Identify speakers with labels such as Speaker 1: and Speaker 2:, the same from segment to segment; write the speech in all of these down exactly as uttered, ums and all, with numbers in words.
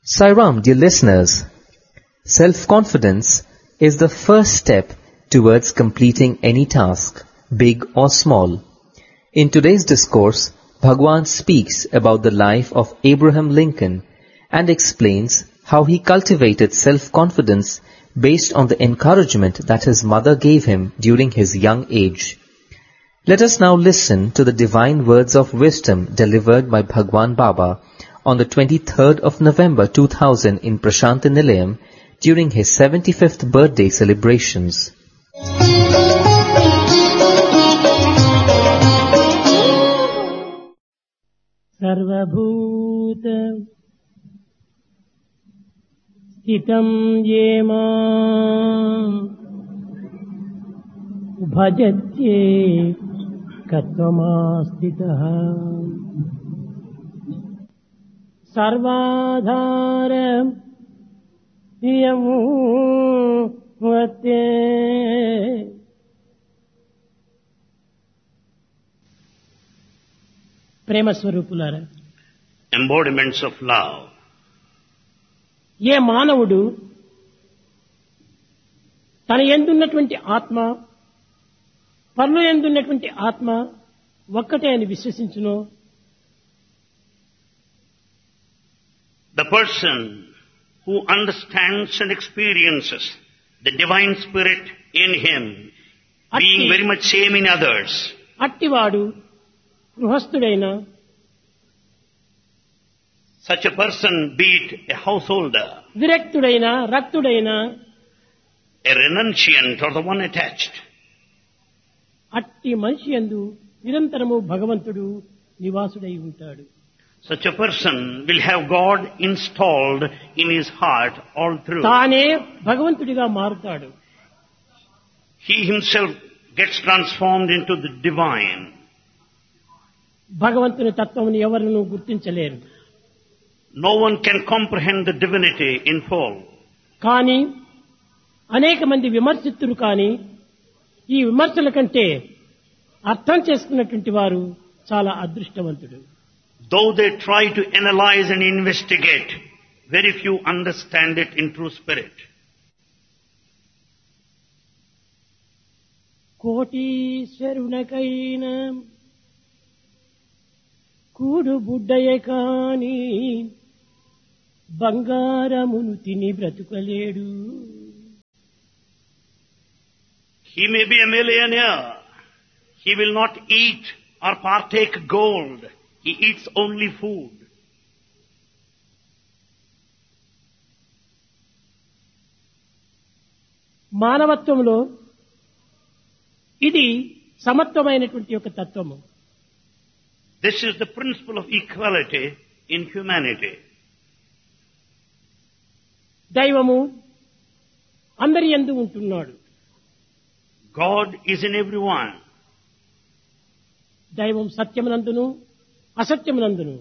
Speaker 1: Sairam, dear listeners, self-confidence is the first step towards completing any task, big or small. In today's discourse, Bhagwan speaks about the life of Abraham Lincoln and explains how he cultivated self-confidence based on the encouragement that his mother gave him during his young age. Let us now listen to the divine words of wisdom delivered by Bhagwan Baba on the twenty-third of November two thousand in Prashanti Nilayam during his seventy-fifth birthday celebrations.
Speaker 2: सर्वभूत स्थितं ये मां भजत्ये कत्वमास्थितः सर्वाधार यमुवते ప్రేమ స్వరూపులారా,
Speaker 3: embodiments of love.
Speaker 2: ఏ మానవుడు తన యందున్నటువంటి ఆత్మ పరుల యందున్నటువంటి ఆత్మ ఒక్కటే అని విశ్వసించునో,
Speaker 3: The person who understands and experiences the divine spirit in him, being very much same in others,
Speaker 2: అట్టివాడు గృహస్థుడైన,
Speaker 3: such a person, be it a householder,
Speaker 2: విరక్తుడైన, రక్తుడైన,
Speaker 3: a renunciant or the one attached,
Speaker 2: అట్టి మనిషి యందు నిరంతరము భగవంతుడు నివాసుడై ఉంటాడు.
Speaker 3: such a person will have God installed in his heart all through.
Speaker 2: తానే భగవంతుడిగా మారుతాడు.
Speaker 3: He himself gets transformed into the divine.
Speaker 2: భగవంతుని తత్వమును ఎవరునూ గుర్తించలేరు.
Speaker 3: No one can comprehend the divinity in full.
Speaker 2: కానీ అనేక మంది విమర్శితులు, కానీ ఈ విమర్శల కంటే అర్థం చేసుకున్నటువంటి వారు చాలా అదృష్టవంతుడు.
Speaker 3: Though they try to analyze and investigate, very few understand it in true spirit.
Speaker 2: కోటీశ్వరునకైన కూడు బుడ్డయే కాని బంగారమును తిని బ్రతుకలేడు.
Speaker 3: He may be a millionaire. He will not eat or partake gold. He eats only food.
Speaker 2: మానవత్వంలో ఇది సమత్వమైనటువంటి ఒక తత్వము.
Speaker 3: This is the principle of equality in humanity.
Speaker 2: దైవము అందరి యందు ఉంటున్నాడు.
Speaker 3: God is in everyone.
Speaker 2: దైవం సత్యమునందును అసత్యమునందును,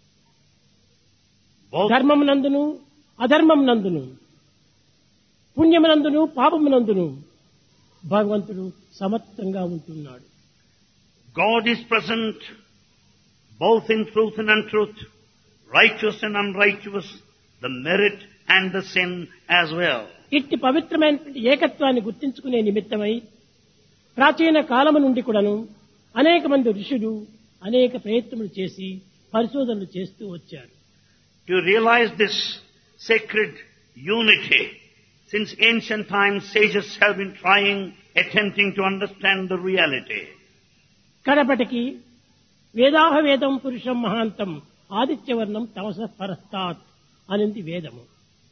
Speaker 3: Both,
Speaker 2: ధర్మమునందును అధర్మమునందును, పుణ్యమునందును పాపమునందును భగవంతుడు సమత్వంగా ఉంటున్నాడు.
Speaker 3: God is present both in truth and untruth, righteous and unrighteous, the merit and the sin as well.
Speaker 2: ఇట్టి పవిత్రమైనటువంటి ఏకత్వాన్ని గుర్తించుకునే నిమిత్తమై ప్రాచీన కాలము నుండి కూడాను అనేక మంది ఋషులు అనేక ప్రయత్నములు చేసి పరిశోధనలు చేస్తూ వచ్చారు.
Speaker 3: To realize this sacred unity, since ancient times sages have been trying, attempting to understand the reality.
Speaker 2: కడపటికి వేదాహ వేదం పురుషం మహాంతం ఆదిత్యవర్ణం తమస పరస్తాత్ అనింది వేదము.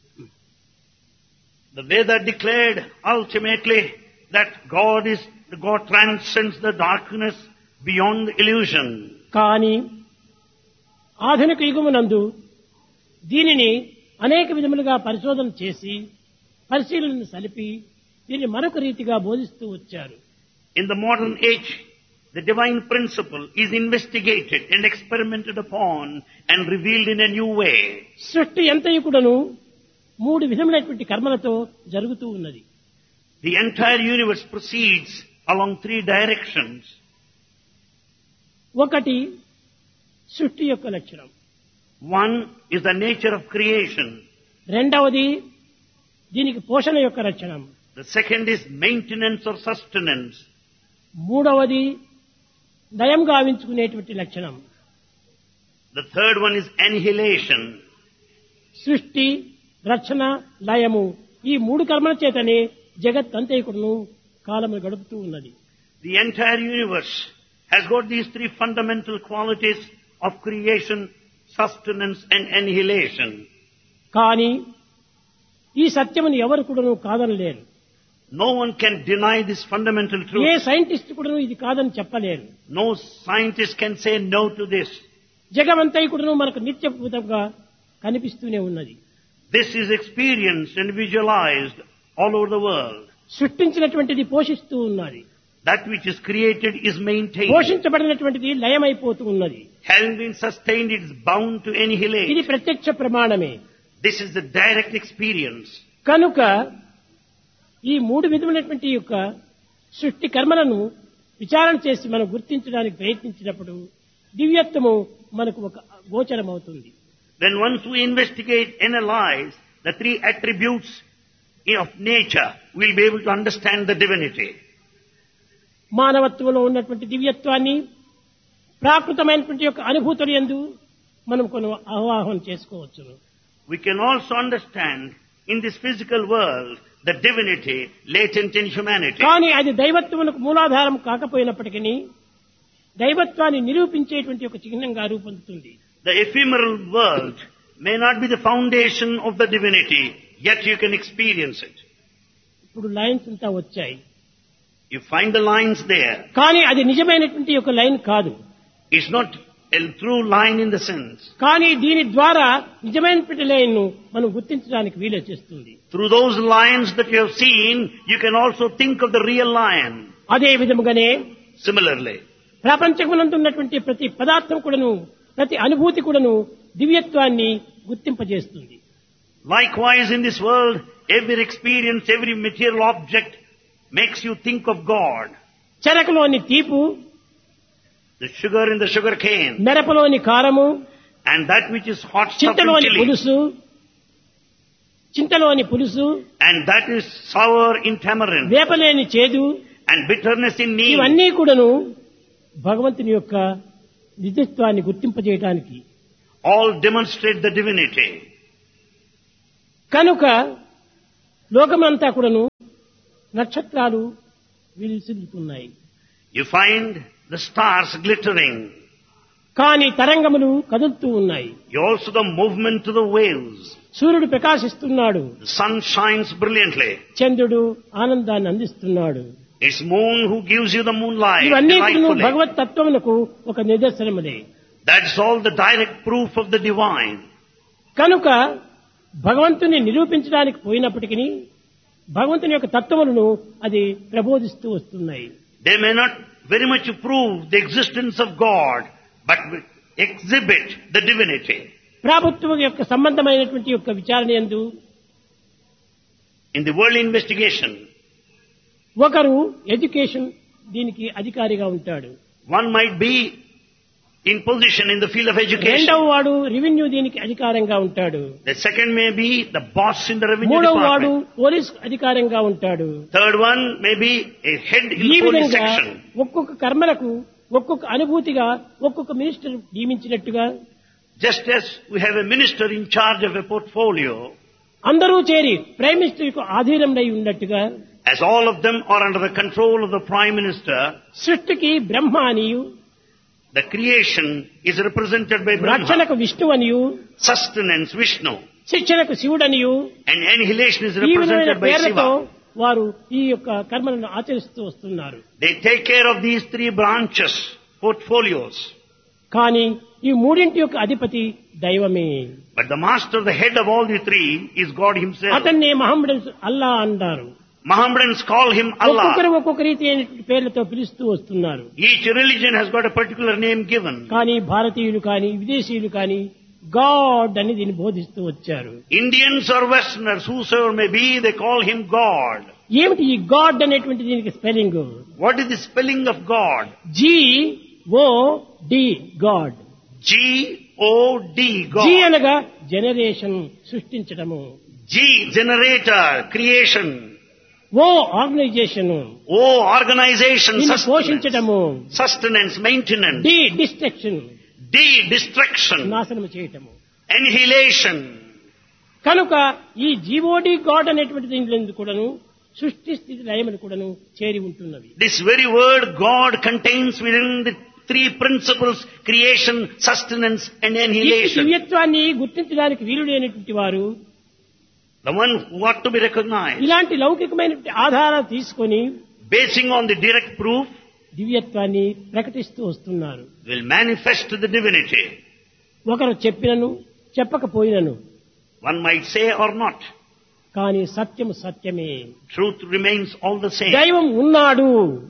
Speaker 3: The Veda declared ultimately that God is, God transcends the darkness beyond illusion.
Speaker 2: కానీ ఆధునిక యుగమునందు దీనిని అనేక విధములుగా పరిశోధన చేసి పరిశీలన సలిపి దీన్ని మరొక రీతిగా బోధిస్తూ వచ్చారు.
Speaker 3: In the modern age, the divine principle is investigated and experimented upon and revealed in a new way.
Speaker 2: సృష్టి ఎంతయు కూడాను మూడు విధములైనటువంటి కర్మలతో జరుగుతూ ఉన్నది.
Speaker 3: The entire universe proceeds along three directions.
Speaker 2: ఒకటి సృష్టి యొక్క లక్షణం.
Speaker 3: One is the nature of creation.
Speaker 2: రెండవది దీనికి పోషణ యొక్క లక్షణం.
Speaker 3: The second is maintenance or sustenance.
Speaker 2: మూడవది లయం గావించుకునేటువంటి లక్షణం.
Speaker 3: The third one is annihilation.
Speaker 2: సృష్టి, రక్షణ, లయము ఈ మూడు కర్మల చేతనే జగత్ అంతైకుడును కాలము గడుపుతూ ఉన్నది.
Speaker 3: The entire universe has got these three fundamental qualities of creation, sustenance and annihilation.
Speaker 2: కానీ ఈ సత్యమును ఎవరు కూడాను కాదనలేరు.
Speaker 3: No one can deny this fundamental
Speaker 2: A
Speaker 3: truth.
Speaker 2: Scientist కూడాను ఇది కాదని చెప్పలేరు.
Speaker 3: No scientist can say no to this.
Speaker 2: జగమంతైకుడును మనకు నిత్యభూతంగా కనిపిస్తూనే ఉన్నది.
Speaker 3: This is experienced and visualized all over the world.
Speaker 2: సృష్టించినటువంటిది పోషిస్తూ ఉన్నది.
Speaker 3: That which is created is maintained.
Speaker 2: పోషించబడినటువంటిది లయమైపోతూ ఉన్నది.
Speaker 3: Having been sustained, it is bound to
Speaker 2: ఇది
Speaker 3: annihilate.
Speaker 2: ప్రత్యక్ష ప్రమాణమే.
Speaker 3: This is the direct experience.
Speaker 2: కనుక ఈ మూడు విధములైనటువంటి యొక్క సృష్టి కర్మలను విచారణ చేసి మనం గుర్తించడానికి ప్రయత్నించినప్పుడు దివ్యత్వము మనకు ఒక గోచరమవుతుంది.
Speaker 3: Then once we investigate, analyze the three attributes of nature, we'll be able to understand the divinity.
Speaker 2: మానవత్వంలో ఉన్నటువంటి దివ్యత్వాన్ని ప్రాకృతమైనటువంటి యొక్క అనుభూతులు యందు మనం కొన్ని ఆవాహన చేసుకోవచ్చు.
Speaker 3: We can also understand in this physical world the divinity latent in humanity.
Speaker 2: కానీ అది దైవత్వమునకు మూలాధారం కాకపోయినప్పటికీ దైవత్వాన్ని నిరూపించేటువంటి ఒక చిహ్నంగా రూపొందుతుంది.
Speaker 3: The ephemeral world may not be the foundation of the divinity, yet you can experience it.
Speaker 2: ఇప్పుడు లైన్స్ అంతా వచ్చాయి.
Speaker 3: You find the lines there.
Speaker 2: కానీ అది నిజమైనటువంటి ఒక లైన్ కాదు.
Speaker 3: It's not a true line in the sense.
Speaker 2: కానీ దీని ద్వారా నిజమైనటువంటి లైన్ ను మనం గుర్తించడానికి వీలు చేస్తుంది.
Speaker 3: Through those lines that you have seen, you can also think of the real line.
Speaker 2: అదే విధముగానే
Speaker 3: Similarly,
Speaker 2: ప్రపంచమునందు ఉన్నటువంటి ప్రతి పదార్థం కూడాను ప్రతి అనుభూతి కూడాను దివ్యత్వాన్ని గుర్తింపజేస్తుంది.
Speaker 3: likewise in this world, every experience, every material object makes you think of God.
Speaker 2: చెరకులోని తీపు,
Speaker 3: The sugar in the sugar cane
Speaker 2: మిరపలోని కారము,
Speaker 3: and that which is hot stuff in
Speaker 2: చింతలోని
Speaker 3: chili
Speaker 2: పులుసు, చింతలోని పులుసు,
Speaker 3: and that is sour in tamarind
Speaker 2: వేపలేని చేదు,
Speaker 3: and bitterness in neem.
Speaker 2: ఇవన్నీ కూడాను భగవంతుని యొక్క నిజత్వాన్ని గుర్తింపజేయడానికి.
Speaker 3: All demonstrate the divinity.
Speaker 2: కనుక లోకమంతా కూడాను నక్షత్రాలు విరిసిల్లుతున్నాయి.
Speaker 3: You find the stars glittering.
Speaker 2: కానీ తరంగములు కదులుతూ ఉన్నాయి.
Speaker 3: You also the movement to the waves.
Speaker 2: సూర్యుడు ప్రకాశిస్తున్నాడు.
Speaker 3: The sun shines brilliantly.
Speaker 2: చంద్రుడు ఆనందాన్ని అందిస్తున్నాడు.
Speaker 3: It's moon who gives you the moonlight
Speaker 2: ఇవన్నీ కూడాను
Speaker 3: delightfully.
Speaker 2: భగవత్ తత్వమునకు ఒక నిదర్శనములే.
Speaker 3: That's all the direct proof of the divine.
Speaker 2: కనుక భగవంతుని నిరూపించడానికి పోయినప్పటికీ భగవంతుని యొక్క తత్వములను అది ప్రబోధిస్తూ వస్తున్నాయి.
Speaker 3: They may not very much prove the existence of God, but exhibit the divinity.
Speaker 2: ప్రభుత్వం యొక్క సంబంధమైనటువంటి యొక్క విచారణ యందు
Speaker 3: In the world investigation,
Speaker 2: ఒకరు ఎడ్యుకేషన్ దీనికి అధికారిగా ఉంటాడు.
Speaker 3: one might be in position in the field of education.
Speaker 2: రెండవ వాడు రెవెన్యూ దీనికి అధికారంగా ఉంటాడు.
Speaker 3: The second may be the boss in the revenue
Speaker 2: మూడవ వాడు
Speaker 3: department.
Speaker 2: పోలీస్ అధికారంగా ఉంటాడు.
Speaker 3: Third one may be a head in
Speaker 2: ఈ
Speaker 3: the police
Speaker 2: విధంగా
Speaker 3: section.
Speaker 2: ఒక్కొక్క కర్మలకు ఒక్కొక్క అనుభూతిగా ఒక్కొక్క minister నియమించినట్టుగా
Speaker 3: Just as we have a minister in charge of a portfolio,
Speaker 2: అందరూ చేరి ప్రైమ్ మినిస్టర్ కు ఆధీనంలో ఉన్నట్టుగా
Speaker 3: as all of them are under the control of the prime minister,
Speaker 2: సృష్టికి బ్రహ్మ అనియు,
Speaker 3: the creation is represented by Brahma,
Speaker 2: రక్షణకు విష్ణు అనియు,
Speaker 3: sustenance Vishnu,
Speaker 2: శిక్షణకు శివుడనియు,
Speaker 3: and annihilation is
Speaker 2: ఈ విధమైన
Speaker 3: represented by
Speaker 2: పేర్లతో
Speaker 3: Shiva.
Speaker 2: వారు ఈ యొక్క కర్మలను ఆచరిస్తూ వస్తున్నారు.
Speaker 3: They take care of these three branches, portfolios.
Speaker 2: కానీ ఈ మూడింటి యొక్క అధిపతి దైవమే.
Speaker 3: But the master, the head of all the three, is God himself.
Speaker 2: అతన్ని మహమ్మద్ అల్లా అంటారు.
Speaker 3: Mohammedans call him
Speaker 2: ఒక్కొక్కరు
Speaker 3: Allah.
Speaker 2: ఒక్కొక్క రీతి అయినటువంటి పేర్లతో పిలుస్తూ వస్తున్నారు.
Speaker 3: Each religion has got a particular name given.
Speaker 2: కానీ భారతీయులు కానీ విదేశీయులు కానీ గాడ్ అని దీన్ని బోధిస్తూ వచ్చారు.
Speaker 3: Indians or Westerners, whosoever may be, they call him God.
Speaker 2: ఏమిటి ఈ గాడ్ అనేటువంటి దీనికి spelling?
Speaker 3: What is the spelling of God?
Speaker 2: G O D God.
Speaker 3: G O D,
Speaker 2: G
Speaker 3: God.
Speaker 2: అనగా జనరేషన్, సృష్టించడము.
Speaker 3: G, generator, creation.
Speaker 2: ఓ organisation,
Speaker 3: O, organization,
Speaker 2: దీన్ని
Speaker 3: sustenance.
Speaker 2: పోషించడము.
Speaker 3: Sustenance, maintenance.
Speaker 2: D destruction,
Speaker 3: D, destruction,
Speaker 2: నాశనం చేయటము.
Speaker 3: annihilation.
Speaker 2: కనుక ఈ జీవోడి God అనేటువంటి దీని కూడాను సృష్టి స్థితి లయమని కూడాను చేరి ఉంటున్నవి.
Speaker 3: This very word God contains within the three principles: creation, sustenance and
Speaker 2: ఈ
Speaker 3: annihilation.
Speaker 2: దివ్యత్వాన్ని గుర్తించడానికి వీలు లేనటువంటి వారు
Speaker 3: The one who ought to be recognized,
Speaker 2: ఇలాంటి లౌకికమైనటువంటి ఆధారాలు తీసుకొని
Speaker 3: basing on the direct proof,
Speaker 2: దివ్యత్వాన్ని ప్రకటిస్తూ వస్తున్నారు.
Speaker 3: will manifest the divinity.
Speaker 2: ఒకరు చెప్పినను చెప్పకపోయినను
Speaker 3: One might say or not.
Speaker 2: కానీ సత్యము సత్యమే.
Speaker 3: Truth remains all the same.
Speaker 2: దైవం ఉన్నాడు.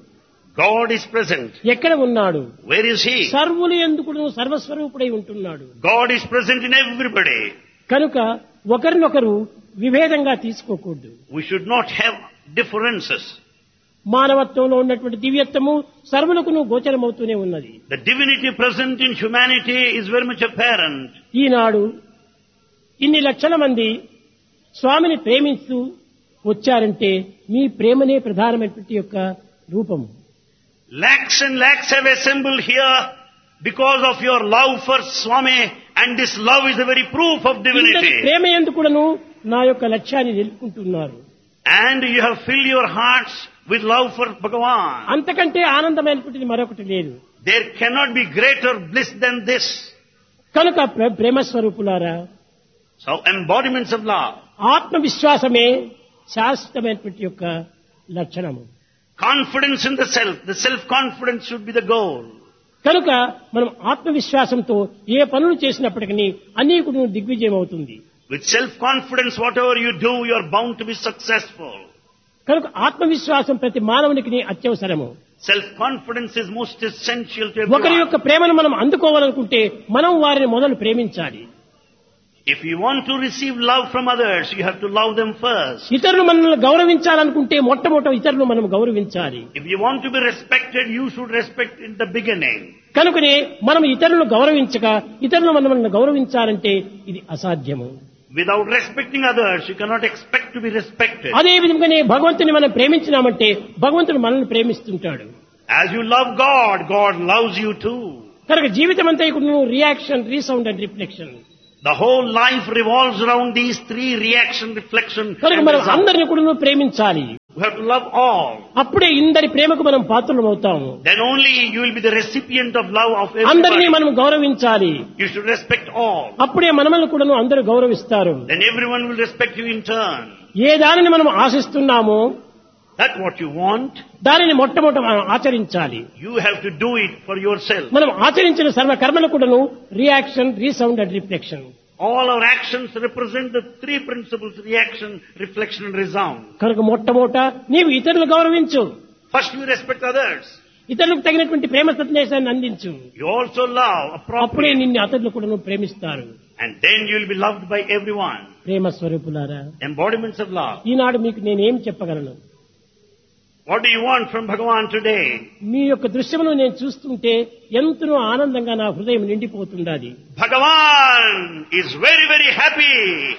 Speaker 3: God is present.
Speaker 2: ఎక్కడ ఉన్నాడు?
Speaker 3: Where is He?
Speaker 2: సర్వులు ఎందుకు సర్వస్వరూపుడై ఉంటున్నాడు.
Speaker 3: God is present in everybody.
Speaker 2: కనుక ఒకరినొకరు విభేదంగా తీసుకోకూడదు.
Speaker 3: We should not have differences.
Speaker 2: మానవత్వంలో ఉన్నటువంటి దివ్యత్వము సర్వులకును గోచరమవుతూనే ఉన్నది.
Speaker 3: The divinity present in humanity is very much apparent.
Speaker 2: ఈనాడు ఇన్ని లక్షల మంది స్వామిని ప్రేమిస్తూ వచ్చారంటే మీ ప్రేమనే ప్రధానమైనటువంటి యొక్క రూపము.
Speaker 3: Lakhs and lakhs have assembled here because of your love for Swami, and this love is the very proof of
Speaker 2: ఇంతటి
Speaker 3: divinity.
Speaker 2: ప్రేమ ఎందుకును నా యొక్క లక్ష్యాన్ని నిలుపుకుంటున్నారు.
Speaker 3: And you have filled your hearts with love for Bhagavan.
Speaker 2: అంతకంటే ఆనందమైనటువంటిది మరొకటి లేదు.
Speaker 3: There cannot be greater bliss than this.
Speaker 2: కనుక ప్ర- ప్రేమ స్వరూపులారా,
Speaker 3: So embodiments of love,
Speaker 2: ఆత్మవిశ్వాసమే శాశ్వతమైనటువంటి యొక్క లక్షణము.
Speaker 3: confidence in the self, the self-confidence should be the goal.
Speaker 2: కనుక మనం ఆత్మవిశ్వాసంతో ఏ పనులు చేసినప్పటికీ అన్నీ కూడా దిగ్విజయం అవుతుంది.
Speaker 3: With self-confidence, whatever you do, you are bound to be successful.
Speaker 2: కనుక ఆత్మవిశ్వాసం ప్రతి మానవునికి అత్యవసరము.
Speaker 3: Self-confidence is most essential to
Speaker 2: ఒకరి
Speaker 3: everyone.
Speaker 2: యొక్క ప్రేమను మనం అందుకోవాలనుకుంటే మనం వారిని మొదలు ప్రేమించాలి.
Speaker 3: If you want to receive love from others, you have to love them first.
Speaker 2: ఇతరులు మనల్ని గౌరవించాలనుకుంటే మొట్టమొదట ఇతరులు మనం గౌరవించాలి.
Speaker 3: If you want to be respected, you should respect in the beginning.
Speaker 2: కనుకనే మనం ఇతరులను గౌరవించక ఇతరులు మనల్ని గౌరవించాలంటే ఇది అసాధ్యము.
Speaker 3: Without respecting others, you cannot expect to be respected.
Speaker 2: అదే విధంగానే భగవంతుని మనం ప్రేమించినామంటే భగవంతుడు మనల్ని ప్రేమిస్తుంటాడు.
Speaker 3: As you love God, God loves you too.
Speaker 2: కనుక జీవితం అంతా ఇప్పుడు reaction, resound and reflection.
Speaker 3: The whole life revolves around these three: reaction, reflection,
Speaker 2: కనుక
Speaker 3: and
Speaker 2: మనం
Speaker 3: result.
Speaker 2: అందరిని కూడా ప్రేమించాలి.
Speaker 3: You have to love all.
Speaker 2: అప్పుడే ఇందరి ప్రేమకు మనం పాత్రలం అవుతాము.
Speaker 3: Then only you will be the recipient of love of
Speaker 2: అందరినీ
Speaker 3: everybody.
Speaker 2: మనం గౌరవించాలి.
Speaker 3: You should respect all.
Speaker 2: అప్పుడే మనల్ని కూడా అందరూ గౌరవిస్తారు.
Speaker 3: Then everyone will respect you in turn.
Speaker 2: ఏ దానిని మనం ఆశిస్తున్నామో
Speaker 3: That's what you want.
Speaker 2: దానిని మొట్టమొదట మనం ఆచరించాలి.
Speaker 3: You have to do it for yourself.
Speaker 2: మనం ఆచరించిన సర్వ కర్మలు కూడాను reaction, resound and reflection.
Speaker 3: All our actions represent the three principles: reaction, reflection and resound.
Speaker 2: కనుక మొట్టమొదట నీవు ఇతరులు గౌరవించు.
Speaker 3: First you respect others.
Speaker 2: ఇతరులకు తగినటువంటి ప్రేమ సందేశాన్ని అందించు.
Speaker 3: You also love
Speaker 2: అప్పుడే
Speaker 3: appropriately.
Speaker 2: నిన్ను అతరులు కూడా ప్రేమిస్తారు.
Speaker 3: And then you will be loved by everyone.
Speaker 2: ప్రేమ స్వరూపులారా,
Speaker 3: Embodiments of love.
Speaker 2: ఈనాడు మీకు నేనేం చెప్పగలను?
Speaker 3: What do you want from Bhagavan today?
Speaker 2: మీ యొక్క దృశ్యమును నేను చూస్తుంటే ఎంతనో ఆనందంగా నా హృదయం నిండిపోతుండాలి.
Speaker 3: Bhagavan is very, very happy.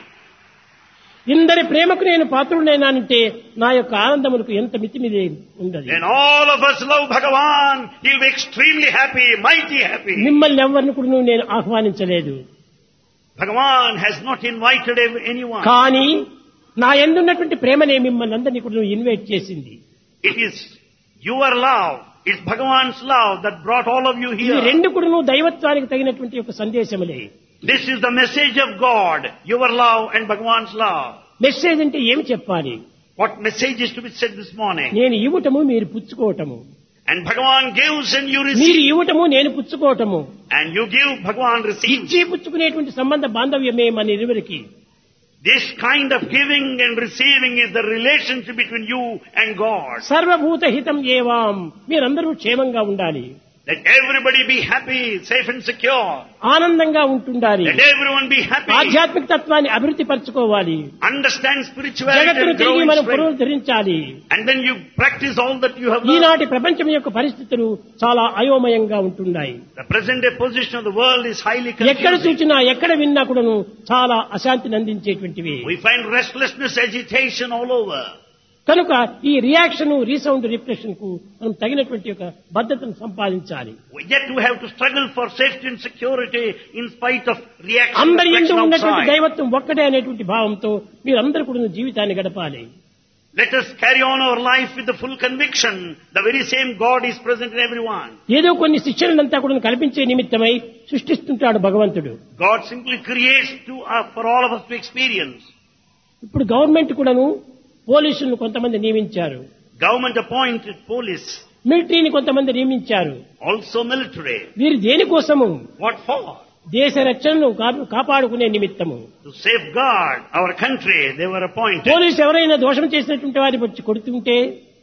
Speaker 2: ఇందరి ప్రేమకు నేను పాత్రుడైనానంటే నా యొక్క ఆనందములకు ఎంత మితిమిది ఉండదు.
Speaker 3: When all of us love Bhagavan, he will be extremely happy, mighty happy.
Speaker 2: మిమ్మల్ని ఎవరిని కూడా నేను ఆహ్వానించలేదు.
Speaker 3: Bhagavan has not invited ev- anyone.
Speaker 2: కానీ నా యందున్నటువంటి ప్రేమనే మిమ్మల్ని అందరినీ కూడా ఇన్వైట్ చేసింది.
Speaker 3: It is your love, it's Bhagavan's love that brought all of you
Speaker 2: ఈ
Speaker 3: here.
Speaker 2: రెండు కూడా దైవత్వానికి తగినటువంటి ఒక సందేశములే.
Speaker 3: This is the message of God, your love and Bhagavan's love.
Speaker 2: Message అంటే ఏమి చెప్పాలి?
Speaker 3: What message is to be said this morning?
Speaker 2: నేను ఇవ్వటము, మీరు పుచ్చుకోవటము.
Speaker 3: And Bhagavan gives and you
Speaker 2: మీరు
Speaker 3: receive.
Speaker 2: ఇవ్వటము, నేను పుచ్చుకోవటము.
Speaker 3: And you give, Bhagavan receives.
Speaker 2: ఇచ్చి పుచ్చుకునేటువంటి సంబంధ బాంధవ్యమే మన ఇరువురికి.
Speaker 3: This kind of giving and receiving is the relationship between you and God.
Speaker 2: సర్వభూత హితం ఏవాం, మీరందరూ క్షేమంగా ఉండాలి.
Speaker 3: Let everybody be happy, safe and secure.
Speaker 2: ఆనందంగా ఉంటుండాలి.
Speaker 3: Let everyone be happy.
Speaker 2: ఆధ్యాత్మిక తత్వాన్ని అభివృద్ధి పరచుకోవాలి.
Speaker 3: Understand spirituality
Speaker 2: జగత్తును
Speaker 3: and grow
Speaker 2: తిరిగి
Speaker 3: in
Speaker 2: మనం
Speaker 3: strength.
Speaker 2: పునరుద్ధరించాలి.
Speaker 3: And then you practice all that you have learned.
Speaker 2: ఈనాటి ప్రపంచం యొక్క పరిస్థితులు చాలా అయోమయంగా ఉంటున్నాయి.
Speaker 3: The present day position of the world is highly
Speaker 2: ఎక్కడ
Speaker 3: confusing.
Speaker 2: చూసినా ఎక్కడ విన్నా కూడాను చాలా అశాంతిని అందించేటువంటివి.
Speaker 3: We find restlessness, agitation all over.
Speaker 2: కనుక ఈ రియాక్షన్ రీసౌండ్ రిఫ్లెక్షన్ కు మనం తగినటువంటి ఒక భద్రతను సంపాదించాలి.
Speaker 3: Yet we have to struggle for safety and security in spite of reaction and
Speaker 2: అందరి యందు
Speaker 3: reflection
Speaker 2: ఉన్నటువంటి
Speaker 3: outside.
Speaker 2: దైవత్వం ఒక్కటే అనేటువంటి భావంతో మీరందరూ కూడా జీవితాన్ని గడపాలి.
Speaker 3: Let us carry on our life with the full conviction the very same God is present in everyone.
Speaker 2: ఏదో కొన్ని శిక్షణలంతా కూడా కల్పించే నిమిత్తమై సృష్టిస్తుంటాడు భగవంతుడు.
Speaker 3: God simply creates to uh, for all of us to experience.
Speaker 2: ఇప్పుడు గవర్నమెంట్ కూడాను పోలీసులను కొంతమంది నియమించారు.
Speaker 3: Government appointed police,
Speaker 2: మిలిటరీని కొంతమంది నియమించారు.
Speaker 3: also military.
Speaker 2: వీరు దేనికోసము?
Speaker 3: What for?
Speaker 2: దేశ రక్షణను కా- కాపాడుకునే నిమిత్తము.
Speaker 3: To safeguard our country, they were appointed.
Speaker 2: Police ఎవరైనా దోషం చేసినటువంటి వారిని వచ్చి కొడుతుంటే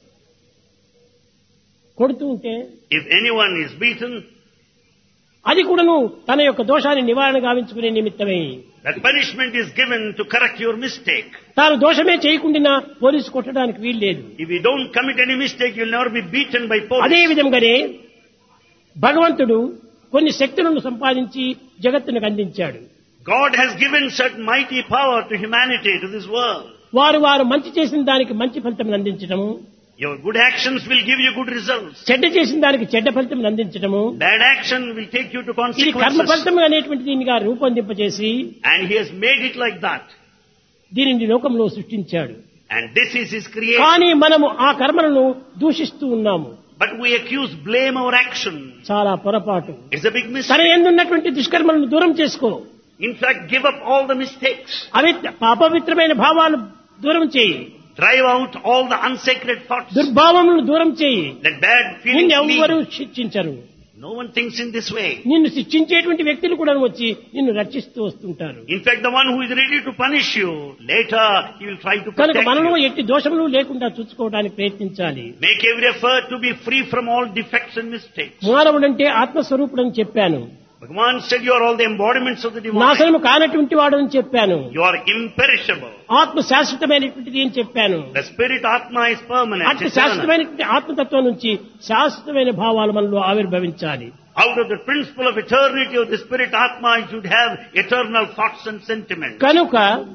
Speaker 2: కొడుతూ ఉంటే
Speaker 3: If anyone is beaten,
Speaker 2: అది కూడాను తన యొక్క దోషాన్ని నివారణ గావించుకునే నిమిత్తమే.
Speaker 3: that punishment is given to correct your mistake.
Speaker 2: తాను దోషమే చేయకుండా పోలీసు కొట్టడానికి వీలు లేదు.
Speaker 3: If you don't commit any mistake, you'll never be beaten by police.
Speaker 2: అదే విధంగానే భగవంతుడు కొన్ని శక్తులను సంపాదించి జగత్తునికి అందించాడు.
Speaker 3: God has given certain mighty power to humanity, to this world.
Speaker 2: వారు వారు మంచి చేసిన దానికి మంచి ఫలితం అందించడము,
Speaker 3: Your good actions will give you good results.
Speaker 2: చెడ్డ చేసిన దానికి చెడ్డ ఫలితం అందించడము,
Speaker 3: Bad action will take you to
Speaker 2: ఇది కర్మ
Speaker 3: consequences.
Speaker 2: ఫలితం అనేటువంటి దీనిగా రూపొందింపజేసి
Speaker 3: And He has made it like that.
Speaker 2: దీనిని లోకంలో సృష్టించాడు.
Speaker 3: And this is His creation.
Speaker 2: కానీ మనము ఆ కర్మలను దూషిస్తూ ఉన్నాము.
Speaker 3: But we accuse, blame our action.
Speaker 2: చాలా పొరపాటు.
Speaker 3: It's a big
Speaker 2: తన
Speaker 3: mistake.
Speaker 2: ఎందున్నటువంటి దుష్కర్మలను దూరం చేసుకో.
Speaker 3: In fact, give up all the mistakes.
Speaker 2: అవి పాపవిత్రమైన భావాలు దూరం చేయి.
Speaker 3: Drive out all the unsacred thoughts.
Speaker 2: దుర్భావములను దూరం చేయి.
Speaker 3: Let bad feelings
Speaker 2: నిన్ను ఎవ్వరూ
Speaker 3: leave.
Speaker 2: శిక్షించరు.
Speaker 3: No one thinks in this way.
Speaker 2: నిన్ను శిక్షించేటువంటి వ్యక్తులు కూడా వచ్చి నిన్ను రక్షిస్తూ వస్తుంటారు.
Speaker 3: In fact, the one who is ready to punish you, later he will try to
Speaker 2: కనుక
Speaker 3: protect
Speaker 2: మనలో
Speaker 3: you.
Speaker 2: ఎట్టి దోషములు లేకుండా చూసుకోవడానికి ప్రయత్నించాలి.
Speaker 3: Make every effort to be free from all defects and mistakes.
Speaker 2: మానవుడంటే ఆత్మస్వరూపుడు అని చెప్పాను.
Speaker 3: Bhagavan said you are all the embodiments of the divine.
Speaker 2: నాశనము కానటువంటి వాడు అని చెప్పాను.
Speaker 3: You are imperishable.
Speaker 2: ఆత్మ శాశ్వతమైనటువంటిది అని చెప్పాను.
Speaker 3: The spirit Atma is permanent.
Speaker 2: అట్టి
Speaker 3: eternal.
Speaker 2: శాశ్వతమైనటువంటి ఆత్మతత్వం నుంచి శాశ్వతమైన భావాలు మనలో ఆవిర్భవించాలి.
Speaker 3: Out of the principle of eternity of the spirit Atma, you should have eternal thoughts and sentiments.
Speaker 2: కనుక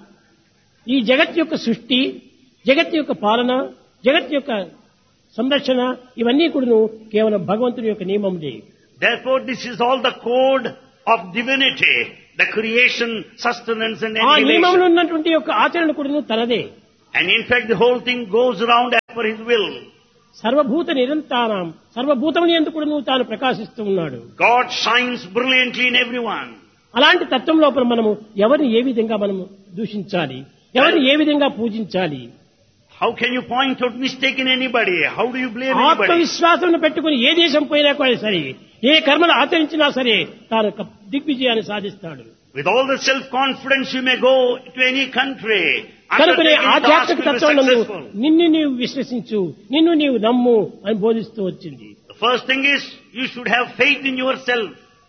Speaker 2: ఈ జగత్ యొక్క సృష్టి, జగత్ యొక్క పాలన, జగత్ యొక్క సంరక్షణ ఇవన్నీ కూడా కేవలం భగవంతుని యొక్క నియమములే.
Speaker 3: Therefore, this is all the code of divinity, the creation, sustenance and
Speaker 2: ఆ నియమంలో
Speaker 3: annihilation.
Speaker 2: ఉన్నటువంటి యొక్క ఆచరణ కూడా తనదే.
Speaker 3: And in fact, the whole thing goes around as per His will.
Speaker 2: సర్వభూత నిరంతరం సర్వభూతముని ఎందుకు కూడా నువ్వు తాను ప్రకాశిస్తూ ఉన్నాడు.
Speaker 3: God shines brilliantly in everyone.
Speaker 2: అలాంటి తత్వం లోపల మనము ఎవరిని ఏ విధంగా మనము దూషించాలి, ఎవరిని ఏ విధంగా పూజించాలి.
Speaker 3: How can you point out mistake in anybody? How do you blame anybody?
Speaker 2: ఆత్మవిశ్వాసం పెట్టుకుని ఏ దేశం పోయినా కూడా సరే, ఏ కర్మలు ఆచరించినా సరే తాను ఒక దిగ్విజయాన్ని సాధిస్తాడు.
Speaker 3: With all the self-confidence you may go to any country.
Speaker 2: కనుకనే
Speaker 3: Undertake any task
Speaker 2: ఆధ్యాత్మిక
Speaker 3: will be
Speaker 2: తత్వంలో
Speaker 3: successful.
Speaker 2: నిన్ను నీవు విశ్వసించు, నిన్ను నీవు నమ్ము అని బోధిస్తూ వచ్చింది.
Speaker 3: The first thing is you should have faith in yourself.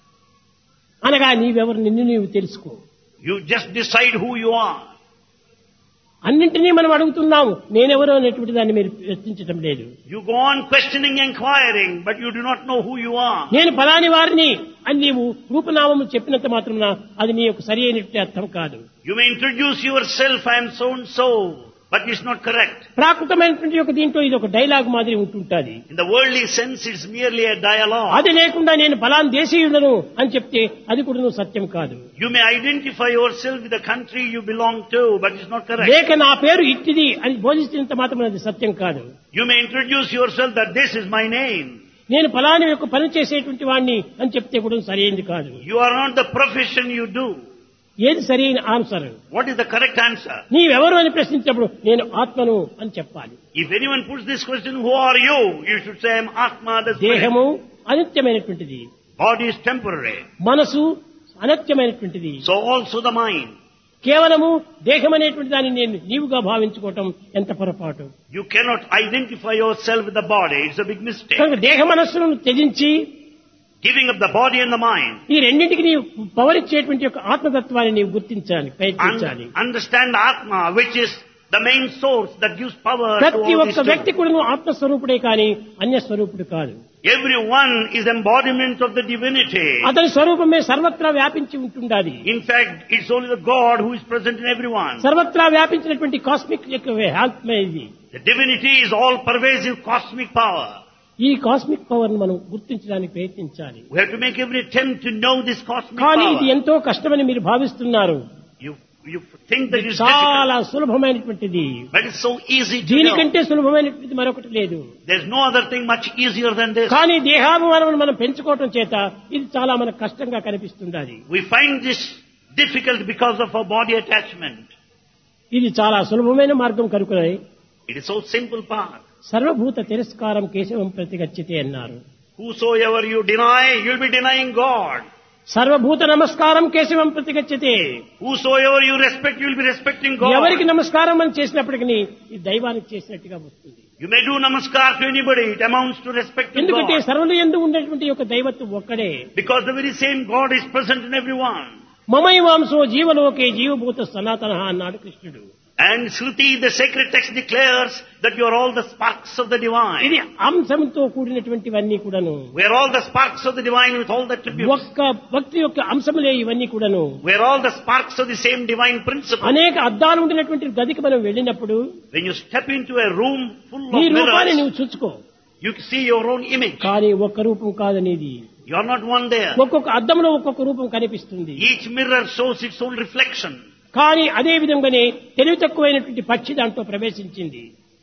Speaker 2: అనగా నీవెవరు నిన్ను నీవు తెలుసుకో.
Speaker 3: You just decide who you are.
Speaker 2: అన్నింటినీ మనం అడుగుతున్నాము, నేనెవరో అనేటువంటి దాన్ని మీరు ప్రశ్నించడం లేదు.
Speaker 3: You go on questioning, inquiring, but you do not know who you are.
Speaker 2: నేను ఫలాని వారిని అని నీవు రూపనామము చెప్పినంత మాత్రమున అది నీ యొక్క సరి అయినటువంటి అర్థం కాదు.
Speaker 3: You may introduce yourself, I am so and so, but it's not correct.
Speaker 2: ప్రాకృతమైనటువంటి యొక్క దీంట్లో ఇది ఒక డైలాగ్ మాదిరి ఉంటుంటుంది.
Speaker 3: In the worldly sense, it's merely a dialogue.
Speaker 2: అది లేకుండా నేను ఫలాని దేశీయుడను అని చెప్తే అది కూడా నువ్వు సత్యం కాదు.
Speaker 3: You may identify yourself with the country you belong to, but it's not correct.
Speaker 2: లేక నా పేరు ఇట్టిది అని బోధించినంత మాత్రం అది సత్యం కాదు.
Speaker 3: You may introduce yourself that this is my name.
Speaker 2: నేను ఫలాని యొక్క పని చేసేటువంటి వాడిని అని చెప్తే కూడా సరైనది కాదు.
Speaker 3: You are not the profession you do.
Speaker 2: ఏది సరైన answer?
Speaker 3: What is the correct answer?
Speaker 2: నీవెవరు అని ప్రశ్నించినప్పుడు నేను ఆత్మను అని చెప్పాలి.
Speaker 3: If anyone puts this question, who are you? You should say, I am Atma, the Spirit.
Speaker 2: దేహము అనిత్యమైనటువంటిది,
Speaker 3: Body is temporary.
Speaker 2: మనసు అనిత్యమైనటువంటిది.
Speaker 3: So also the mind.
Speaker 2: కేవలము దేహం అనేటువంటి దాన్ని నేను నీవుగా భావించుకోవటం ఎంత పొరపాటు.
Speaker 3: You cannot identify yourself with the body. It's a big mistake.
Speaker 2: కనుక దేహ మనస్సులను త్యజించి
Speaker 3: giving up the body and the mind.
Speaker 2: ఈ రెండింటికి నీవు పవర్ ఇచ్చేటువంటి యొక్క ఆత్మతత్వాన్ని నీవు గుర్తించాలి, ప్రయత్నించాలి.
Speaker 3: Un- understand Atma, which is the main source that gives power to
Speaker 2: ప్రతి
Speaker 3: all
Speaker 2: ఒక్క
Speaker 3: these
Speaker 2: వ్యక్తి
Speaker 3: things.
Speaker 2: కూడా ఆత్మస్వరూపుడే కానీ అన్య స్వరూపుడు కాదు.
Speaker 3: Everyone is embodiment of the divinity.
Speaker 2: అతని స్వరూపమే సర్వత్రా వ్యాపించి ఉంటుండాలి.
Speaker 3: In fact, it's only the God who is present in everyone.
Speaker 2: సర్వత్రా వ్యాపించినటువంటి కాస్మిక్ యొక్క ఆత్మ ఇది.
Speaker 3: The divinity is all pervasive cosmic power.
Speaker 2: ఈ కాస్మిక్ పవర్ ను మనం గుర్తించడానికి ప్రయత్నించాలి.
Speaker 3: We have to make every attempt to know this cosmic
Speaker 2: కానీ ఇది
Speaker 3: power.
Speaker 2: ఎంతో కష్టమని మీరు భావిస్తున్నారు.
Speaker 3: You, you think that
Speaker 2: ఇది
Speaker 3: it's difficult,
Speaker 2: చాలా సులభమైనటువంటిది.
Speaker 3: but it's so easy to know.
Speaker 2: దీనికంటే సులభమైనటువంటిది మరొకటి లేదు.
Speaker 3: There's no other thing much easier than this.
Speaker 2: కానీ దేహాభిమానం మనం పెంచుకోవటం చేత ఇది చాలా మనకు కష్టంగా కనిపిస్తుంది.
Speaker 3: We find this difficult because of our body attachment.
Speaker 2: ఇది చాలా సులభమైన మార్గం కనుకనే
Speaker 3: It is so simple path.
Speaker 2: సర్వభూత తిరస్కారం కేశవం ప్రతిగచ్చితే అన్నారు.
Speaker 3: Whosoever you deny, you'll be denying God.
Speaker 2: సర్వభూత నమస్కారం కేశవం ప్రతిగచ్చితే,
Speaker 3: Whosoever you respect, you'll be respecting God.
Speaker 2: ఎవరికి నమస్కారం మనం చేసినప్పటికీ ఇది దైవానికి చేసినట్టుగా వస్తుంది.
Speaker 3: You may do namaskar to anybody, it amounts to respecting
Speaker 2: ఎందుకంటే
Speaker 3: God.
Speaker 2: సర్వుల యందు ఉండేటువంటి యొక్క దైవత్వం ఒక్కడే.
Speaker 3: Because the very same God is present in everyone.
Speaker 2: మమైవాంసో జీవలోకే జీవభూత సనాతన అన్నాడు కృష్ణుడు.
Speaker 3: And Shruti, the sacred text declares that you are all the sparks of the
Speaker 2: ఇది
Speaker 3: divine.
Speaker 2: అంశంతో కూడినటువంటివన్నీ కూడాను.
Speaker 3: We are all the sparks of the divine with all the attributes.
Speaker 2: ఒక్క భక్తి యొక్క అంశములే ఇవన్నీ కూడాను.
Speaker 3: We are all the sparks of the same divine principle.
Speaker 2: అనేక అద్దాలు ఉండినటువంటి గదికి మనం వెళ్ళినప్పుడు
Speaker 3: When you step into a room full
Speaker 2: నీ
Speaker 3: of
Speaker 2: రూపాన్ని
Speaker 3: mirrors,
Speaker 2: నువ్వు చూసుకో.
Speaker 3: you see your own image.
Speaker 2: కానీ ఒక్క రూపం కాదనేది.
Speaker 3: You are not one there.
Speaker 2: ఒక్కొక్క అద్దంలో ఒక్కొక్క రూపం కనిపిస్తుంది.
Speaker 3: Each mirror shows its own reflection.
Speaker 2: కానీ అదే విధంగానే తెలివి తక్కువైనటువంటి పక్షి దాంట్లో ప్రవేశించింది.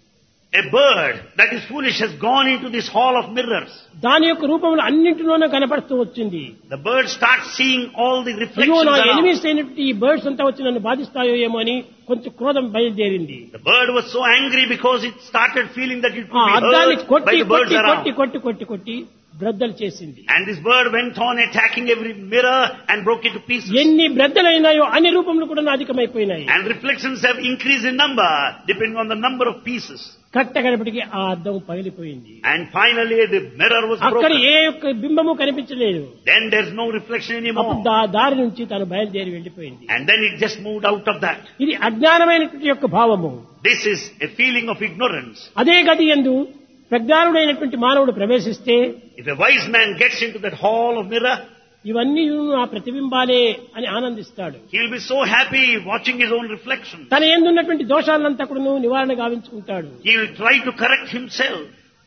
Speaker 3: A bird that is foolish has gone into this hall of mirrors.
Speaker 2: దాని యొక్క రూపంలో అన్నింటిలోనూ కనపడుతూ వచ్చింది.
Speaker 3: The bird starts seeing all the
Speaker 2: అయ్యో
Speaker 3: reflections
Speaker 2: నా
Speaker 3: around.
Speaker 2: ఎనిమిస్ అయినటువంటి ఈ బర్డ్స్ అంతా వచ్చి నన్ను బాధిస్తాయో ఏమో అని కొంచెం క్రోధం బయలుదేరింది.
Speaker 3: The bird was so angry because it started feeling that it
Speaker 2: ఆ
Speaker 3: could be
Speaker 2: అద్దాన్ని
Speaker 3: hurt by
Speaker 2: కొట్టి
Speaker 3: the birds
Speaker 2: కొట్టి కొట్టి
Speaker 3: around.
Speaker 2: కొట్టి కొట్టి కొట్టి బ్రద్దలు చేసింది.
Speaker 3: And this bird went on attacking every mirror and broke it to pieces.
Speaker 2: ఎన్ని బ్రద్దలైనాయో అన్ని రూపంలో కూడా అధికమైపోయినాయి.
Speaker 3: And reflections have increased in number depending on the number of pieces.
Speaker 2: కట్టగడపటికి ఆ అద్దం పగిలిపోయింది.
Speaker 3: And finally the mirror was
Speaker 2: అక్కడ
Speaker 3: broken.
Speaker 2: ఏ ఒక్క బింబము కనిపించలేదు.
Speaker 3: Then there's no reflection
Speaker 2: అప్పుడు
Speaker 3: anymore.
Speaker 2: దా దారి నుంచి తను బయలుదేరి వెళ్ళిపోయింది.
Speaker 3: And then it just moved out of that.
Speaker 2: ఇది అజ్ఞానమైనటువంటి యొక్క భావము.
Speaker 3: This is a feeling of ignorance.
Speaker 2: అదే గది యందు ప్రజ్ఞానుడైనటువంటి మానవుడు ప్రవేశిస్తే
Speaker 3: If a wise man gets into that hall of mirror,
Speaker 2: ఇవన్నీ ఆ ప్రతిబింబాలే అని ఆనందిస్తాడు.
Speaker 3: he'll be so happy watching his own reflection.
Speaker 2: తన ఎందున్నటువంటి దోషాలంతా కూడా నివారణ గావించుకుంటాడు.
Speaker 3: He will try to correct himself.